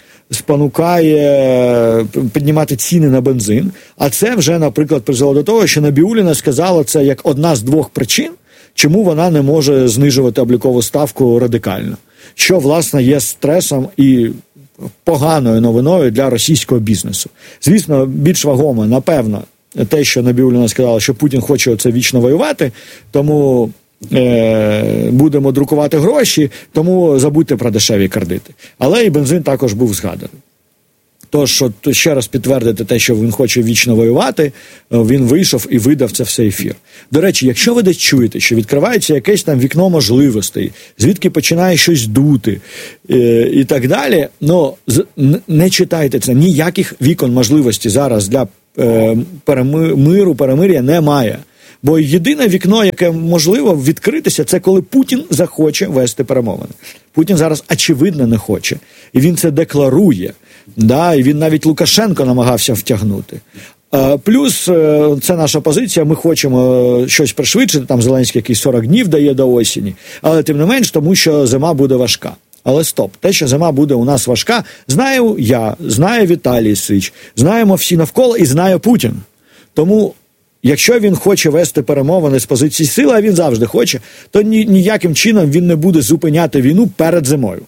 спонукає піднімати ціни на бензин, а це вже, наприклад, призвело до того, що Набіулліна сказала це як одна з двох причин, чому вона не може знижувати облікову ставку радикально, що, власне, є стресом і поганою новиною для російського бізнесу. Звісно, більш вагомо, напевно, те, що Набіулліна сказала, що Путін хоче оце вічно воювати, тому е, будемо друкувати гроші, тому забудьте про дешеві кредити. Але і бензин також був згаданий. Тож, от ще раз підтвердити те, що він хоче вічно воювати, він вийшов і видав це все ефір. До речі, якщо ви десь чуєте, що відкривається якесь там вікно можливостей, звідки починає щось дути е, і так далі, ну, з, не читайте це. Ніяких вікон можливості зараз для е, переми, миру, перемир'я немає. Бо єдине вікно, яке можливо відкритися, це коли Путін захоче вести перемовини. Путін зараз, очевидно, не хоче. І він це декларує. Да, і він навіть Лукашенко намагався втягнути. А, плюс, це наша позиція, ми хочемо щось пришвидшити, там Зеленський якийсь сорок днів дає до осені, але тим не менш, тому що зима буде важка. Але стоп, те, що зима буде у нас важка, знаю я, знає Віталій Сич, знаємо всі навколо і знає Путін. Тому якщо він хоче вести перемовини з позиції сили, а він завжди хоче, то ні, ніяким чином він не буде зупиняти війну перед зимою.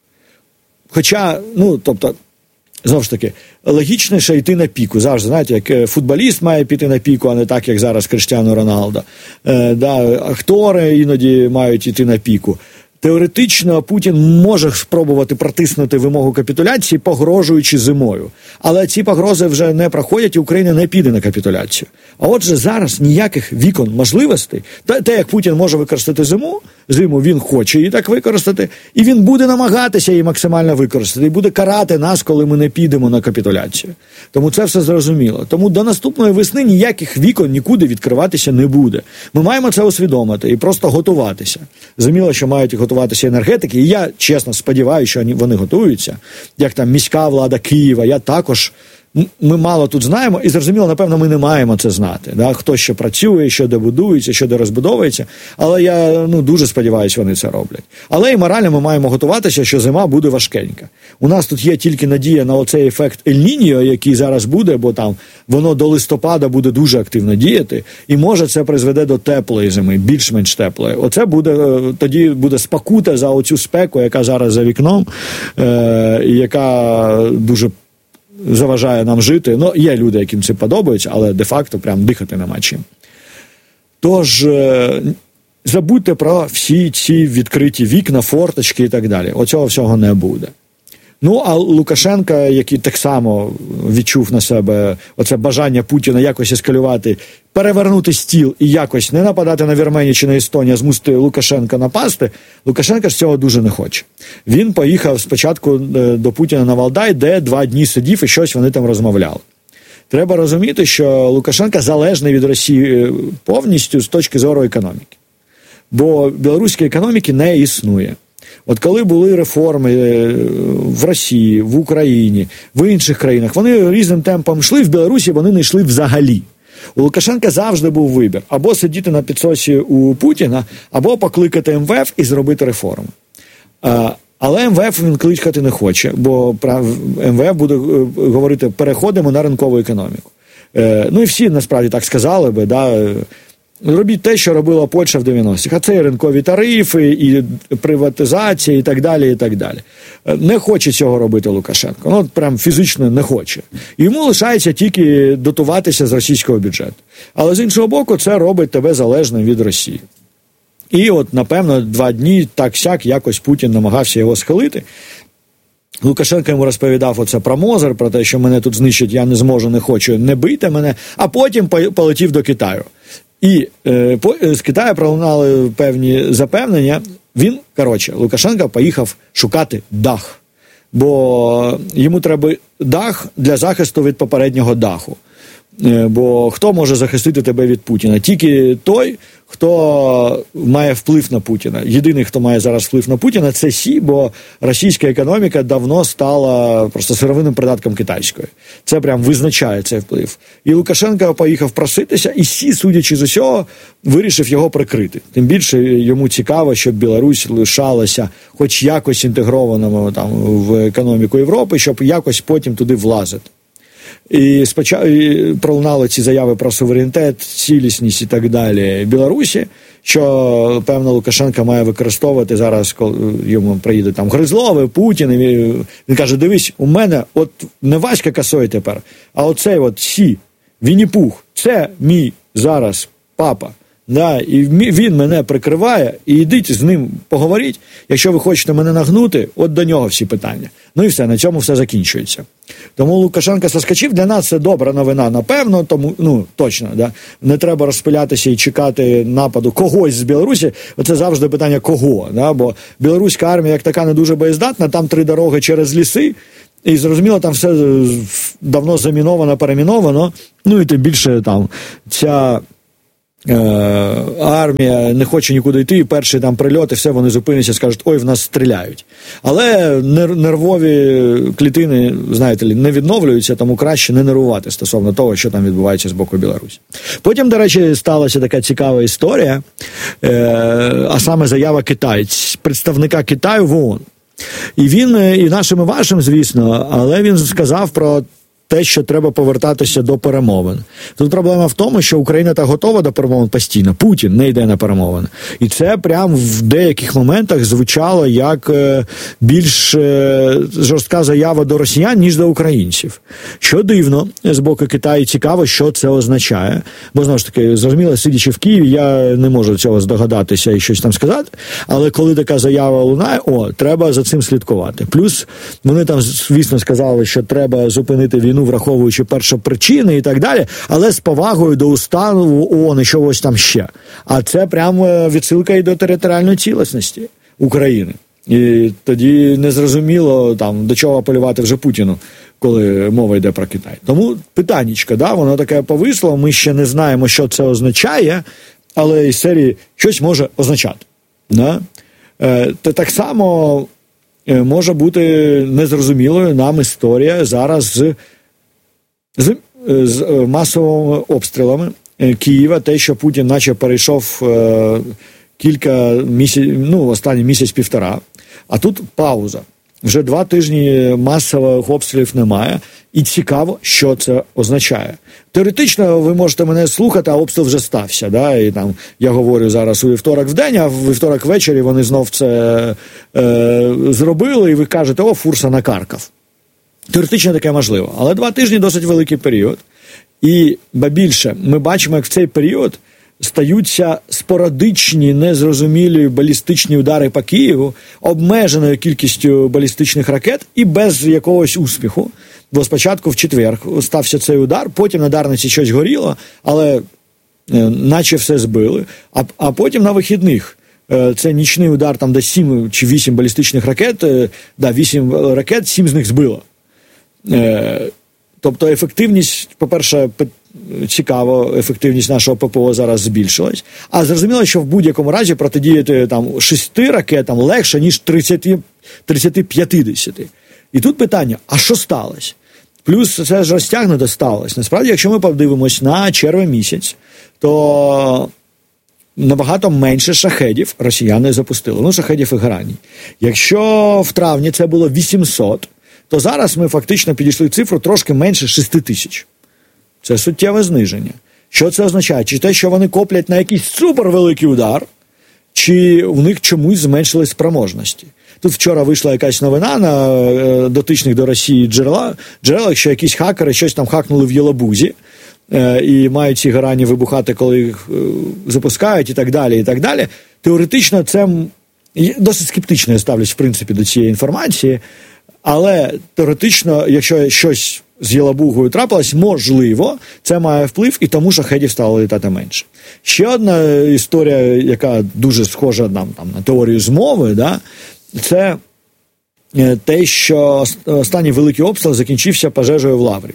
Хоча, ну, тобто, знову ж таки, логічніше йти на піку. Завжди, знаєте, як футболіст має піти на піку, а не так, як зараз Кріштіану Роналдо. Е, да, актори іноді мають йти на піку. Теоретично Путін може спробувати протиснути вимогу капітуляції, погрожуючи зимою. Але ці погрози вже не проходять, і Україна не піде на капітуляцію. А отже, зараз ніяких вікон можливостей. Те, як Путін може використати зиму, зиму він хоче її так використати, і він буде намагатися її максимально використати, і буде карати нас, коли ми не підемо на капітуляцію. Тому це все зрозуміло. Тому до наступної весни ніяких вікон нікуди відкриватися не буде. Ми маємо це усвідомити і просто готуватися. Зрозуміло, що мають готуватися енергетики, і я, чесно, сподіваюся, що вони готуються. Як там міська влада Києва, я також... Ми мало тут знаємо, і зрозуміло, напевно, ми не маємо це знати. Да? Хто ще працює, що де будується, що де розбудовується, але я ну, дуже сподіваюся, вони це роблять. Але і морально ми маємо готуватися, що зима буде важкенька. У нас тут є тільки надія на оцей ефект Ель-Ніньо, який зараз буде, бо там воно до листопада буде дуже активно діяти, і може це призведе до теплої зими, більш-менш теплої. Оце буде, тоді буде спокута за оцю спеку, яка зараз за вікном, е- і яка дуже заважає нам жити. Ну, є люди, яким це подобається, але де-факто прям дихати нема чим. Тож, е- забудьте про всі ці відкриті вікна, форточки і так далі. Оцього всього не буде. Ну, а Лукашенка, який так само відчув на себе оце бажання Путіна якось ескалювати, перевернути стіл і якось не нападати на Вірменію чи на Естонію, а змусити Лукашенка напасти, Лукашенко ж цього дуже не хоче. Він поїхав спочатку до Путіна на Валдай, де два дні сидів і щось вони там розмовляли. Треба розуміти, що Лукашенко залежний від Росії повністю з точки зору економіки. Бо білоруської економіки не існує. От коли були реформи в Росії, в Україні, в інших країнах, вони різним темпом йшли, в Білорусі вони не йшли взагалі. У Лукашенка завжди був вибір. Або сидіти на підсосі у Путіна, або покликати ем ве еф і зробити реформи. Але ем ве еф він кликати не хоче, бо ем ве еф буде говорити, переходимо на ринкову економіку. Ну і всі насправді так сказали би, да, робіть те, що робила Польща в дев'яностих. А це і ринкові тарифи, і приватизація, і так далі, і так далі. Не хоче цього робити Лукашенко. Ну, прям фізично не хоче. Йому лишається тільки дотуватися з російського бюджету. Але з іншого боку, це робить тебе залежним від Росії. І от, напевно, два дні так-сяк якось Путін намагався його схилити. Лукашенко йому розповідав оце про Мозер, про те, що мене тут знищать, я не зможу, не хочу, не бийте мене, а потім полетів до Китаю. І е, по, з Китаю пролунали певні запевнення. Він, коротше, Лукашенко поїхав шукати дах. Бо йому треба дах для захисту від попереднього даху. Е, бо хто може захистити тебе від Путіна? Тільки той, хто має вплив на Путіна. Єдиний, хто має зараз вплив на Путіна, це Сі, бо російська економіка давно стала просто сировинним придатком китайської. Це прям визначає цей вплив. І Лукашенко поїхав проситися, і Сі, судячи з усього, вирішив його прикрити. Тим більше йому цікаво, щоб Білорусь лишалася хоч якось інтегрованому там в економіку Європи, щоб якось потім туди влазити. І спочатку пролунали ці заяви про суверенітет, цілісність і так далі Білорусі, що, певно, Лукашенко має використовувати зараз, коли йому приїде там Гризлов, Путін, і він каже, дивись, у мене от не Васька Косой тепер, а оцей от Сі, Вінні-Пух, це мій зараз папа, Да, і він мене прикриває, і йдіть з ним поговоріть. Якщо ви хочете мене нагнути, от до нього всі питання. Ну і все, на цьому все закінчується. Тому Лукашенко соскочив, для нас це добра новина, напевно, тому, ну, точно, да. Не треба розпилятися і чекати нападу когось з Білорусі, оце завжди питання кого, да, бо білоруська армія як така не дуже боєздатна, там три дороги через ліси, і зрозуміло, там все давно заміновано, переміновано, ну і тим більше там ця Е, армія не хоче нікуди йти, і перші там прильоти, все, вони зупиняться, скажуть, ой, в нас стріляють. Але нервові клітини, знаєте, не відновлюються, тому краще не нервувати стосовно того, що там відбувається з боку Білорусі. Потім, до речі, сталася така цікава історія, е, а саме заява китайця, представника Китаю в ООН. І він, і нашим, і вашим, звісно, але він сказав про те, що треба повертатися до перемовин. Тут проблема в тому, що Україна та готова до перемовин постійно. Путін не йде на перемовини. І це прям в деяких моментах звучало як більш жорстка заява до росіян, ніж до українців. Що дивно, з боку Китаю цікаво, що це означає. Бо, знову ж таки, зрозуміло, сидячи в Києві, я не можу цього здогадатися і щось там сказати. Але коли така заява лунає, о, треба за цим слідкувати. Плюс вони там, звісно, сказали, що треба зупинити війну, враховуючи першопричини і так далі, але з повагою до уставу ООН і чогось там ще. А це прямо відсилка і до територіальної цілісності України. І тоді незрозуміло, там, до чого апелювати вже Путіну, коли мова йде про Китай. Тому питаннячко, да, воно таке повисло, ми ще не знаємо, що це означає, але із серії щось може означати. Да? Е, то так само може бути незрозумілою нам історія зараз з З, з масовими обстрілами Києва, те, що Путін наче перейшов е, кілька місяців, ну, останній місяць-півтора, а тут пауза. Вже два тижні масових обстрілів немає, і цікаво, що це означає. Теоретично ви можете мене слухати, а обстріл вже стався, да? І там я говорю зараз у вівторок в день, а в вівторок ввечері вони знов це е, зробили, і ви кажете, о, Фурса накаркав. Теоретично таке можливо, але два тижні досить великий період. І, ба більше, ми бачимо, як в цей період стаються спорадичні, незрозумілі балістичні удари по Києву, обмеженою кількістю балістичних ракет і без якогось успіху. Бо спочатку в четвер стався цей удар, потім на Дарниці щось горіло, але е, наче все збили. А, а потім на вихідних е, це нічний удар, там де сім чи вісім балістичних ракет, е, да, вісім ракет, сім з них збило. Тобто ефективність, по-перше, цікаво, ефективність нашого ППО зараз збільшилась, а зрозуміло, що в будь-якому разі протидіяти там шести ракетам легше, ніж тридцять-п'ятдесят. І тут питання, а що сталося? Плюс це ж розтягнуто сталося. Насправді, якщо ми подивимось на червень місяць, то набагато менше шахедів росіяни запустили. Ну, шахедів і граній. Якщо в травні це було вісімсот, то зараз ми фактично підійшли цифру трошки менше шести тисяч. Це суттєве зниження. Що це означає? Чи те, що вони коплять на якийсь супервеликий удар, чи у них чомусь зменшили спроможності? Тут вчора вийшла якась новина на е, дотичних до Росії джерела, джерелах, що якісь хакери щось там хакнули в Єлабузі, е, і мають ці грані вибухати, коли їх е, запускають і так далі, і так далі. Теоретично це досить скептично я ставлюсь, в принципі, до цієї інформації. Але теоретично, якщо щось з Єлабугою трапилось, можливо, це має вплив, і тому шахедів стало літати менше. Ще одна історія, яка дуже схожа нам, там, на теорію змови, да, це те, що останній великий обстріл закінчився пожежею в Лаврі.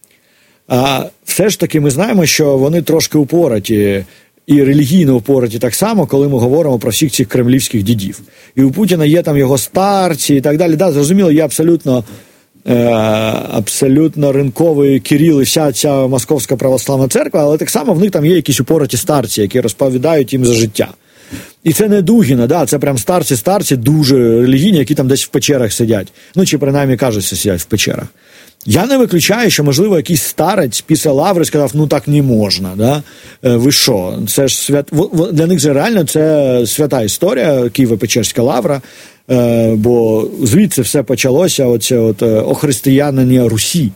А все ж таки ми знаємо, що вони трошки упораті, і релігійно упораті так само, коли ми говоримо про всіх цих кремлівських дідів. І у Путіна є там його старці і так далі. Да, зрозуміло, є абсолютно, е, абсолютно ринковий Кирил і вся ця Московська православна церква, але так само в них там є якісь упораті старці, які розповідають їм за життя. І це не Дугіна, да, це прям старці-старці, дуже релігійні, які там десь в печерах сидять. Ну, чи принаймні кажуться, сидять в печерах. Я не виключаю, що, можливо, якийсь старець після Лаври сказав, ну так не можна, да? Ви що? Це ж свят... Для них же реально це свята історія, Києво-Печерська Лавра, бо звідси все почалося, оце от охристиянення Русі.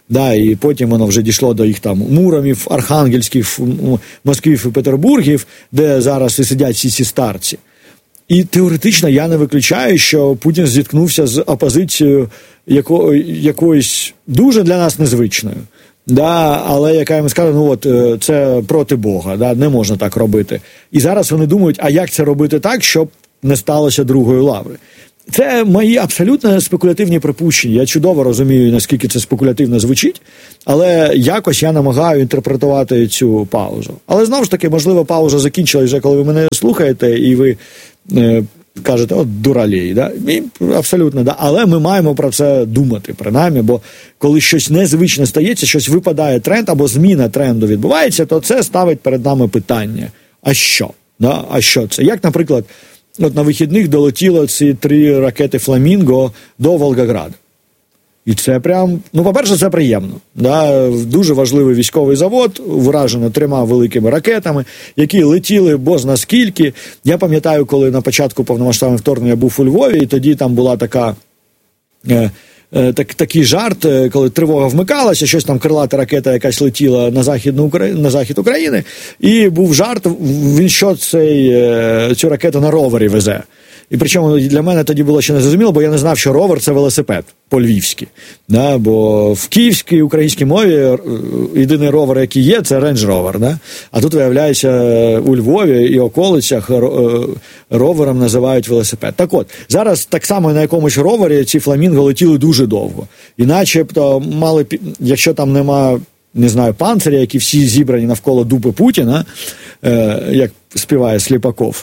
Да, і потім воно вже дійшло до їх там Муромів, Архангельських, Москвів і Петербургів, де зараз і сидять всі ці старці. І теоретично я не виключаю, що Путін зіткнувся з опозицією яко, якоюсь дуже для нас незвичною. Да, але яка йому скаже, ну от, це проти Бога, да, не можна так робити. І зараз вони думають, а як це робити так, щоб не сталося другої лаври. Це мої абсолютно спекулятивні припущення. Я чудово розумію, наскільки це спекулятивно звучить, але якось я намагаю інтерпретувати цю паузу. Але знову ж таки, можливо, пауза закінчилась вже, коли ви мене слухаєте, і ви е, кажете, от дуралей, да? І, абсолютно, да. Але ми маємо про це думати, принаймні, бо коли щось незвичне стається, щось випадає тренд, або зміна тренду відбувається, то це ставить перед нами питання. А що? Да? А що це? Як, наприклад, от на вихідних долетіло ці три ракети «Фламінго» до Волгограда. І це прям, ну, по-перше, це приємно. Да? Дуже важливий військовий завод, вражено трьома великими ракетами, які летіли бозна скільки. Я пам'ятаю, коли на початку повномасштабного вторгнення був у Львові, і тоді там була така... Е, Так, такий жарт, коли тривога вмикалася, щось там крилата ракета якась летіла на, західну, на захід України, і був жарт, він що цей, цю ракету на ровері везе. І причому для мене тоді було ще не зрозуміло, бо я не знав, що ровер – це велосипед по-львівськи. Да? Бо в київській, українській мові єдиний ровер, який є, це Range Rover. Да? А тут, виявляється, у Львові і околицях ровером називають велосипед. Так от, зараз так само на якомусь ровері ці «Фламінго» летіли дуже довго. І начебто мали, якщо там нема, не знаю, панциря, які всі зібрані навколо дупи Путіна, як співає Сліпаков,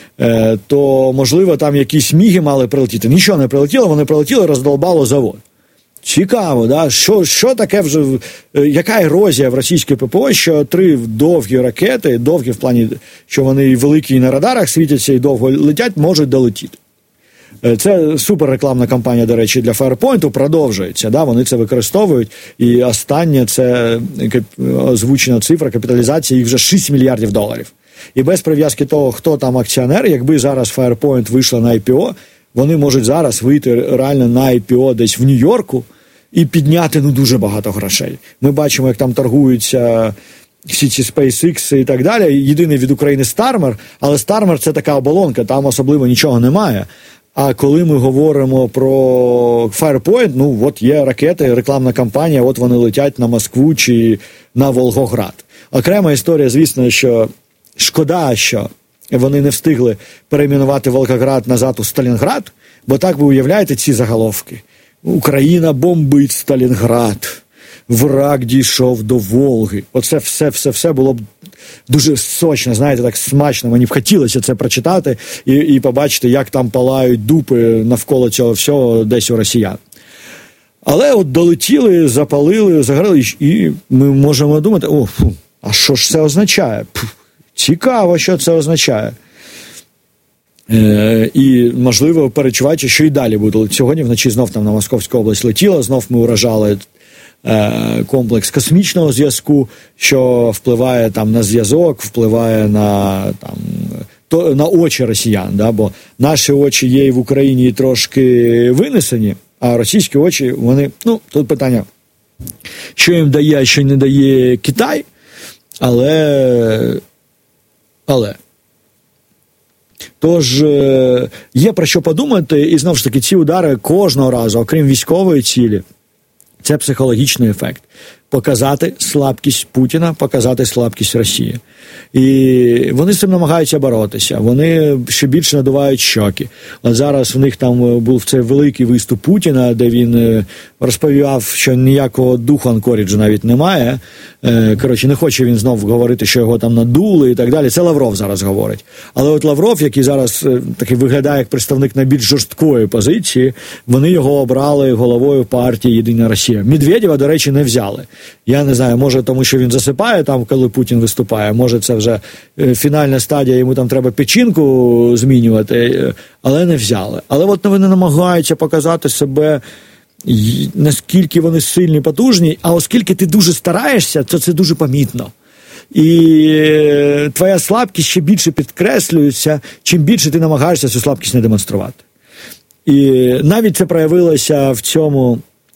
то, можливо, там якісь міги мали прилетіти. Нічого не прилетіло, вони прилетіли, роздолбало завод. Цікаво, да? Що, що таке вже, яка ерозія в російській ППО, що три довгі ракети, довгі в плані, що вони великі і на радарах світяться і довго летять, можуть долетіти. Це суперрекламна кампанія, до речі, для Firepoint продовжується, да? Вони це використовують, і останнє це озвучена цифра капіталізації, їх вже шість мільярдів доларів. І без прив'язки того, хто там акціонер, якби зараз Firepoint вийшла на ай пі о, вони можуть зараз вийти реально на ай пі о десь в Нью-Йорку і підняти, ну, дуже багато грошей. Ми бачимо, як там торгуються всі ці SpaceX і так далі. Єдиний від України Starmer, але Starmer – це така оболонка, там особливо нічого немає. А коли ми говоримо про Firepoint, ну, от є ракети, рекламна кампанія, от вони летять на Москву чи на Волгоград. Окрема історія, звісно, що шкода, що вони не встигли перейменувати Волгоград назад у Сталінград, бо так ви уявляєте ці заголовки. Україна бомбить Сталінград, враг дійшов до Волги. Оце все-все-все було б дуже сочно, знаєте, так смачно. Мені б хотілося це прочитати і, і побачити, як там палають дупи навколо цього всього десь у росіян. Але от долетіли, запалили, загорали, і ми можемо думати, о, фу, а що ж це означає? Фу. Цікаво, що це означає. Е, і, можливо, перечуваючи, що і далі буде. Сьогодні вночі знов там на Московську область летіло, знов ми уражали е, комплекс космічного зв'язку, що впливає там на зв'язок, впливає на, там, то, на очі росіян. Да? Бо наші очі є і в Україні трошки винесені, а російські очі, вони, ну, тут питання, що їм дає, а що не дає Китай, але... Але. Тож, є про що подумати, і, знову ж таки, ці удари кожного разу, окрім військової цілі, це психологічний ефект. Показати слабкість Путіна, показати слабкість Росії. І вони з цим намагаються боротися. Вони ще більше надувають щоки. От зараз в них там був цей великий виступ Путіна, де він розповідав, що ніякого духу Анкоріджу навіть немає. Коротше, не хоче він знов говорити, що його там надули і так далі. Це Лавров зараз говорить. Але от Лавров, який зараз таки виглядає як представник найбільш жорсткої позиції, вони його обрали головою партії «Єдина Росія». Медведєва, до речі, не взяли. Я не знаю, може тому, що він засипає там, коли Путін виступає, може це вже фінальна стадія, йому там треба печінку змінювати, але не взяли. Але от вони намагаються показати себе, наскільки вони сильні, потужні, а оскільки ти дуже стараєшся, то це дуже помітно. І твоя слабкість ще більше підкреслюється, чим більше ти намагаєшся цю слабкість не демонструвати. І навіть це проявилося в цьому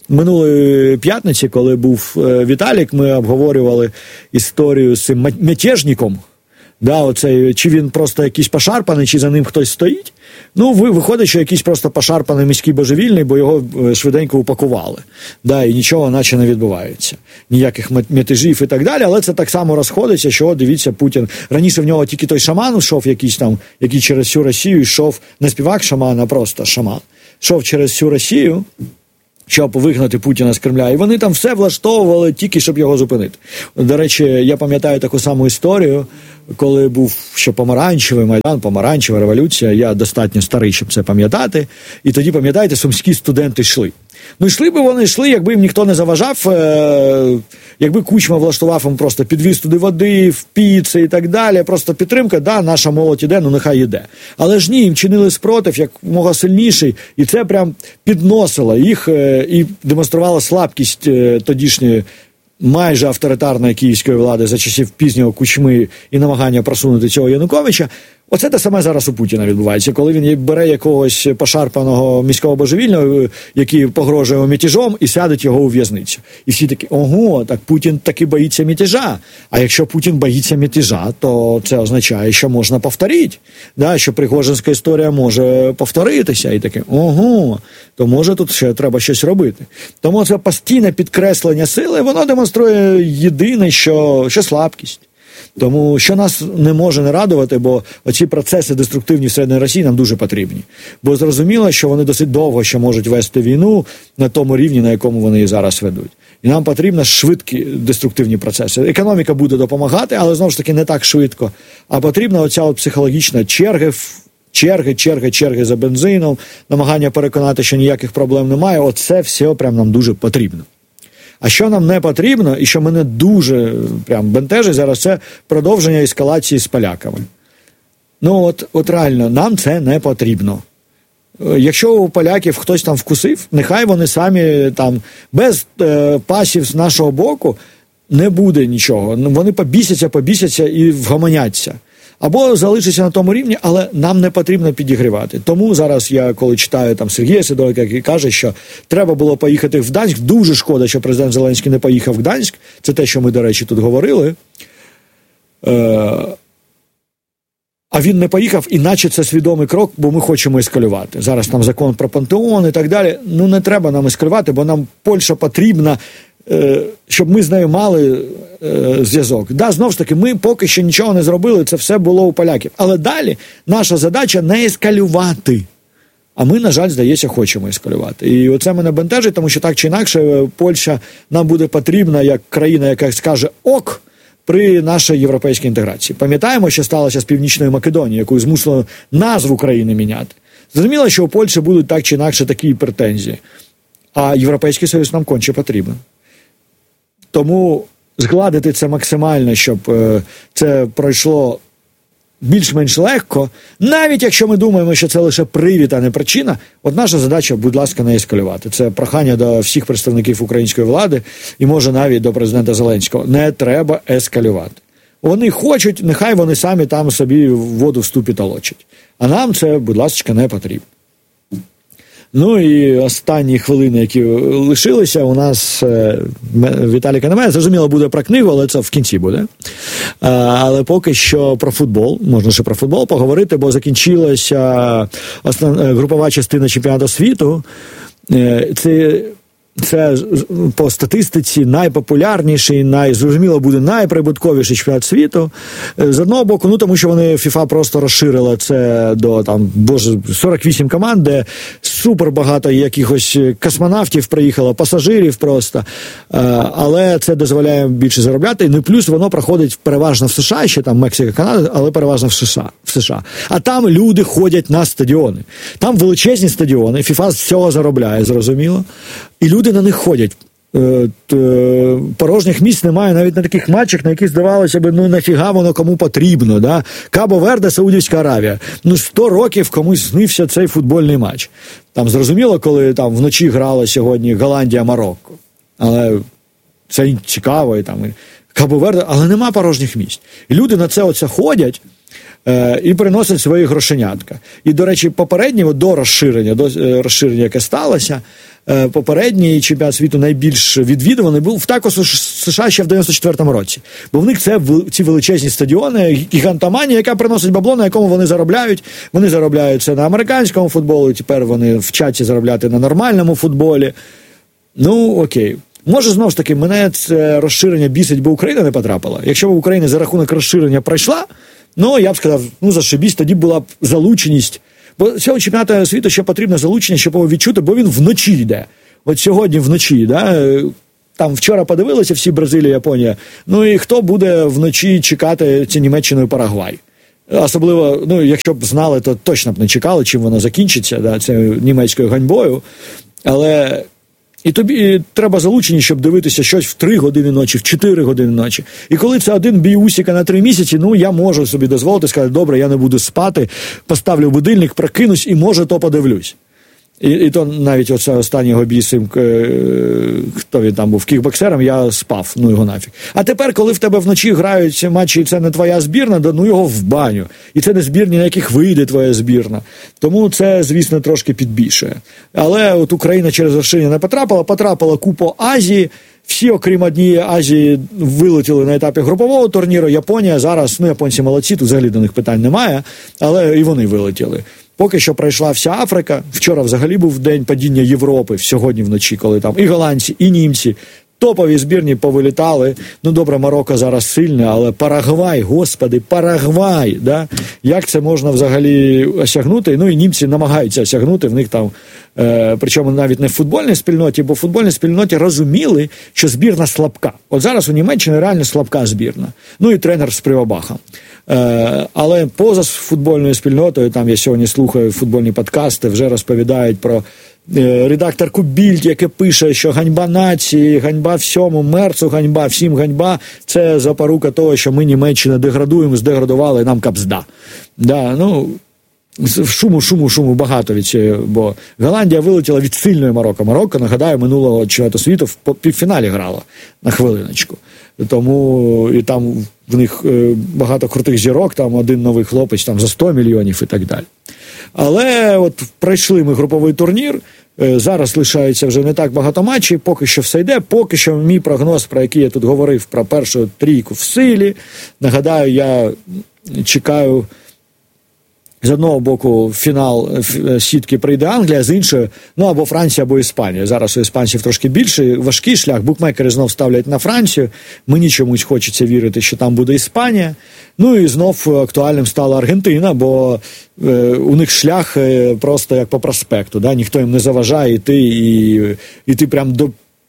минулої п'ятниці, коли був Віталік, ми обговорювали історію з цим мятежником. Да, оце, чи він просто якийсь пошарпаний, чи за ним хтось стоїть. Ну, виходить, що якийсь просто пошарпаний міський божевільний, бо його швиденько упакували. Да, і нічого наче не відбувається. Ніяких мятежів і так далі, але це так само розходиться, що, дивіться, Путін. Раніше в нього тільки той шаман йшов якийсь там, який через всю Росію йшов, не співак шаман, а просто шаман. Йшов через всю Росію, щоб вигнати Путіна з Кремля. І вони там все влаштовували тільки, щоб його зупинити. До речі, я пам'ятаю таку саму історію, коли був ще помаранчевий Майдан, помаранчева революція. Я достатньо старий, щоб це пам'ятати. І тоді, пам'ятаєте, сумські студенти йшли. Ну, йшли би вони, йшли, якби їм ніхто не заважав, е- якби Кучма влаштував їм просто підвіз туди води, в піци і так далі. Просто підтримка, да, наша молодь іде, ну нехай іде. Але ж ні, їм чинили спротив, як мога сильніший, і це прям підносило їх е- і демонструвало слабкість е- тодішньої майже авторитарної київської влади за часів пізнього Кучми і намагання просунути цього Януковича. Оце те саме зараз у Путіна відбувається, коли він бере якогось пошарпаного міського божевільного, який погрожує мятежом, і сядуть його у в'язницю. І всі такі, ого, так Путін таки боїться мятежа. А якщо Путін боїться мятежа, то це означає, що можна повторити, да, що Пригожинська історія може повторитися. І таке, ого, то може тут ще треба щось робити. Тому це постійне підкреслення сили, воно демонструє єдине, що, що слабкість. Тому, що нас не може не радувати, бо оці процеси деструктивні в Середній Росії нам дуже потрібні. Бо зрозуміло, що вони досить довго ще можуть вести війну на тому рівні, на якому вони її зараз ведуть. І нам потрібні швидкі деструктивні процеси. Економіка буде допомагати, але, знову ж таки, не так швидко. А потрібна оця от психологічна черги, черги, черги, черги за бензином, намагання переконати, що ніяких проблем немає. Оце все прям нам дуже потрібно. А що нам не потрібно, і що мене дуже прям бентежить зараз, це продовження ескалації з поляками. Ну от, от реально, нам це не потрібно. Якщо у поляків хтось там вкусив, нехай вони самі там, без е, пасів з нашого боку не буде нічого. Вони побісяться, побісяться і вгомоняться. Або залишиться на тому рівні, але нам не потрібно підігрівати. Тому зараз я, коли читаю там Сергія Сидорика, який каже, що треба було поїхати в Гданськ, дуже шкода, що президент Зеленський не поїхав в Гданськ, це те, що ми, до речі, тут говорили. Е- а він не поїхав, іначе це свідомий крок, бо ми хочемо ескалювати. Зараз там закон про пантеон і так далі. Ну, не треба нам ескалювати, бо нам Польща потрібна, щоб ми з нею мали е, зв'язок. Да, знову ж таки, ми поки що нічого не зробили, це все було у поляків. Але далі наша задача не ескалювати. А ми, на жаль, здається, хочемо ескалювати. І оце мене бентежить, тому що так чи інакше Польща нам буде потрібна як країна, яка скаже «ок» при нашій європейській інтеграції. Пам'ятаємо, що сталося з Північною Македонією, яку змусило назву країни міняти. Зрозуміло, що у Польщі будуть так чи інакше такі претензії. А Європейський Союз нам конче потрібен. Тому згладити це максимально, щоб е, це пройшло більш-менш легко, навіть якщо ми думаємо, що це лише привід, а не причина, от наша задача, будь ласка, не ескалювати. Це прохання до всіх представників української влади і, може, навіть до президента Зеленського. Не треба ескалювати. Вони хочуть, нехай вони самі там собі воду в ступі толочать. А нам це, будь ласка, не потрібно. Ну і останні хвилини, які лишилися, у нас е, Віталіка немає. Зрозуміло, буде про книгу, але це в кінці буде. Е, але поки що про футбол, можна ще про футбол поговорити, бо закінчилася основна групова частина чемпіонату світу. Е, це... Це по статистиці найпопулярніший, найзрозуміло буде найприбутковіший чемпіонат світу. З одного боку, ну тому що вони FIFA просто розширила це до там, боже, сорок вісім команд, де супер багато якихось космонавтів приїхало, пасажирів просто. Але це дозволяє більше заробляти. Ну і плюс воно проходить переважно в США, ще там Мексика, Канада, але переважно в США. В США. А там люди ходять на стадіони. Там величезні стадіони, FIFA з цього заробляє, зрозуміло. І люди на них ходять. Порожніх місць немає навіть на таких матчах, на яких здавалося б, ну нафіга воно кому потрібно. Да? Кабо-Верде, Саудівська Аравія. Ну сто років комусь снився цей футбольний матч. Там зрозуміло, коли там вночі грала сьогодні Голландія-Марокко. Але це цікаво. І там Кабо-Верде, але нема порожніх місць. І люди на це оце ходять. е, і приносить свої грошенятка. І, до речі, попереднє, до розширення, до е, розширення, яке сталося, е, попередній чемпіонат світу найбільш відвідуваний був також у США ще в дев'яносто четвертому році. Бо в них це ці величезні стадіони, гігантоманія, яка приносить бабло, на якому вони заробляють. Вони заробляють це на американському футболу, і тепер вони вчаться заробляти на нормальному футболі. Ну, окей. Може, знову ж таки, мене це розширення бісить, бо Україна не потрапила. Якщо б Україна за рахунок розширення пройшла, ну, я б сказав, ну, зашибісь, тоді була б залученість. Бо цього чемпіонату світу ще потрібна залученість, щоб його відчути, бо він вночі йде. От сьогодні вночі, да, там вчора подивилися всі Бразилія, Японія, ну, і хто буде вночі чекати ці Німеччину і Парагвай? Особливо, ну, якщо б знали, то точно б не чекали, чим воно закінчиться, да, це німецькою ганьбою, але... І тобі треба залученість, щоб дивитися щось в три години ночі, в чотири години ночі. І коли це один бій Усіка на три місяці, ну, я можу собі дозволити сказати, добре, я не буду спати, поставлю будильник, прокинусь і, може, то подивлюсь. І, і то навіть оце останнього бій з цим, хто він там був, кікбоксером, я спав, ну його нафіг. А тепер, коли в тебе вночі грають матчі, і це не твоя збірна, да ну його в баню. І це не збірні, на яких вийде твоя збірна. Тому це, звісно, трошки підбільшує. Але от Україна через розширення не потрапила, потрапила купу Азії. Всі, окрім однієї Азії, вилетіли на етапі групового турніру. Японія зараз, ну, японці молодці, тут взагалі до них питань немає, але і вони вилетіли. Поки що пройшла вся Африка. Вчора взагалі був день падіння Європи, сьогодні вночі, коли там і голландці, і німці, топові збірні повилітали. Ну, добре, Марокко зараз сильне, але Парагвай, господи, Парагвай, да? Як це можна взагалі осягнути? Ну, і німці намагаються осягнути, в них там, е, причому навіть не в футбольній спільноті, бо в футбольній спільноті розуміли, що збірна слабка. От зараз у Німеччині реально слабка збірна. Ну, і тренер з Привабаха. Е, але поза футбольною спільнотою, там я сьогодні слухаю футбольні подкасти, вже розповідають про е, редакторку Більд, яке пише, що ганьба нації, ганьба всьому, Мерцу ганьба, всім ганьба, це запорука того, що ми Німеччина деградуємо, здеградували, нам капзда. Да, ну, шуму, шуму, шуму багато від цієї, бо Голландія вилетіла від сильної Марокко. Марокко, нагадаю, минулого чемпіонату світу в півфіналі грала, на хвилиночку. Тому і там в них багато крутих зірок, там один новий хлопець там за сто мільйонів і так далі. Але от пройшли ми груповий турнір, зараз лишається вже не так багато матчів, поки що все йде, поки що мій прогноз, про який я тут говорив, про першу трійку в силі. Нагадаю, я чекаю з одного боку фінал сітки прийде Англія, з іншого, ну, або Франція, або Іспанія. Зараз у іспанців трошки більший, важкий шлях. Букмекери знов ставлять на Францію. Мені чомусь хочеться вірити, що там буде Іспанія. Ну і знов актуальним стала Аргентина, бо е, у них шлях е, просто як по проспекту. Да? Ніхто їм не заважає йти і йти прямо до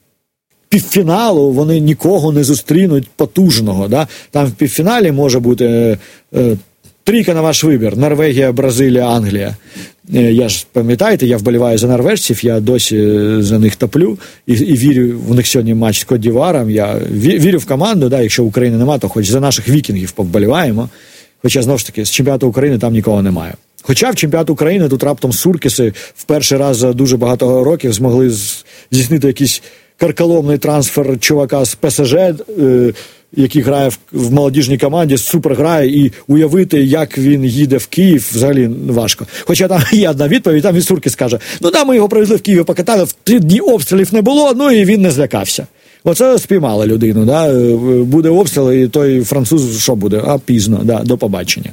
півфіналу, вони нікого не зустрінуть потужного. Да? Там в півфіналі може бути е, е, трійка на ваш вибір. Норвегія, Бразилія, Англія. Я ж, пам'ятаєте, я вболіваю за норвежців, я досі за них топлю і, і вірю, у них сьогодні матч з Кот-д'Івуаром, я вірю в команду, да, якщо України нема, то хоч за наших вікінгів повболіваємо. Хоча, знову ж таки, з чемпіонату України там нікого немає. Хоча в чемпіонат України тут раптом Суркіси в перший раз за дуже багато років змогли здійснити якийсь карколомний трансфер чувака з ПСЖ, е, який грає в, в молодіжній команді, супер грає, і уявити, як він їде в Київ, взагалі важко. Хоча там є одна відповідь, там Вісурки скаже, ну да, ми його привезли в Київ, покатали, в три дні обстрілів не було, ну і він не злякався. Оце спіймали людину, да? Буде обстріл, і той француз, що буде? А пізно, да, до побачення.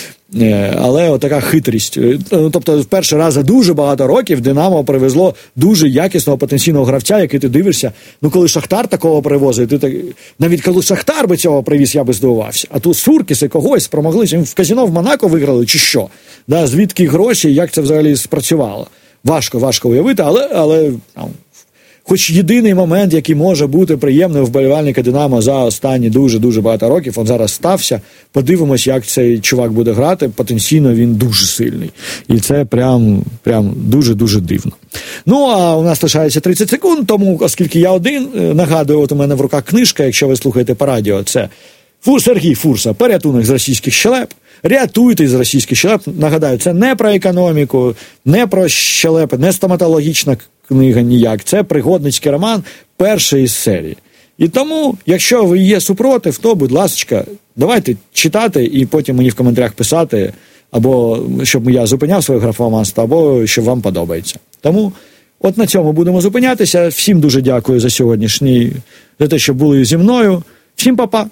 Але отака хитрість. Тобто, в перший раз за дуже багато років Динамо привезло дуже якісного потенційного гравця, який ти дивишся. Ну, коли Шахтар такого привозить, ти так... навіть коли Шахтар би цього привіз, я би здивувався. А тут Суркіси когось промоглися. В казино в Монако виграли, чи що? Да, звідки гроші, як це взагалі спрацювало? Важко, важко уявити, але... але там, хоч єдиний момент, який може бути приємним у вболівальника Динамо за останні дуже-дуже багато років, він зараз стався. Подивимось, як цей чувак буде грати. Потенційно він дуже сильний. І це прям, прям дуже-дуже дивно. Ну, а у нас лишається тридцять секунд, тому, оскільки я один, нагадую, от у мене в руках книжка, якщо ви слухаєте по радіо, це Сергій Фурса «Порятунок з російських щелеп». Рятуйте з російських щелеп. Нагадаю, це не про економіку, не про щелепи, не стоматологічна книга ніяк. Це пригодницький роман першої із серії. І тому, якщо ви є супротив, то, будь ласка, Давайте читати і потім мені в коментарях писати, або щоб я зупиняв своє графоманство, або що вам подобається. Тому от на цьому будемо зупинятися. Всім дуже дякую за сьогоднішній, за те, що були зі мною. Всім па-па!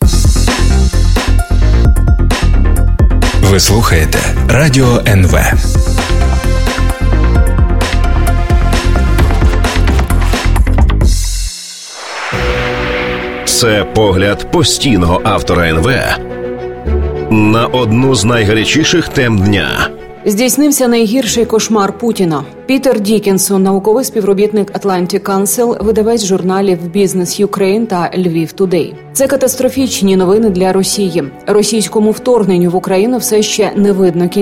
Ви слухаєте Радіо ен ве. Це погляд постійного автора ен ве на одну з найгарячіших тем дня. Здійснився найгірший кошмар Путіна. Пітер Дікінсон, науковий співробітник Atlantic Council, видавець журналів Business Ukraine та Львів Today. Це катастрофічні новини для Росії. Російському вторгненню в Україну все ще не видно кінця.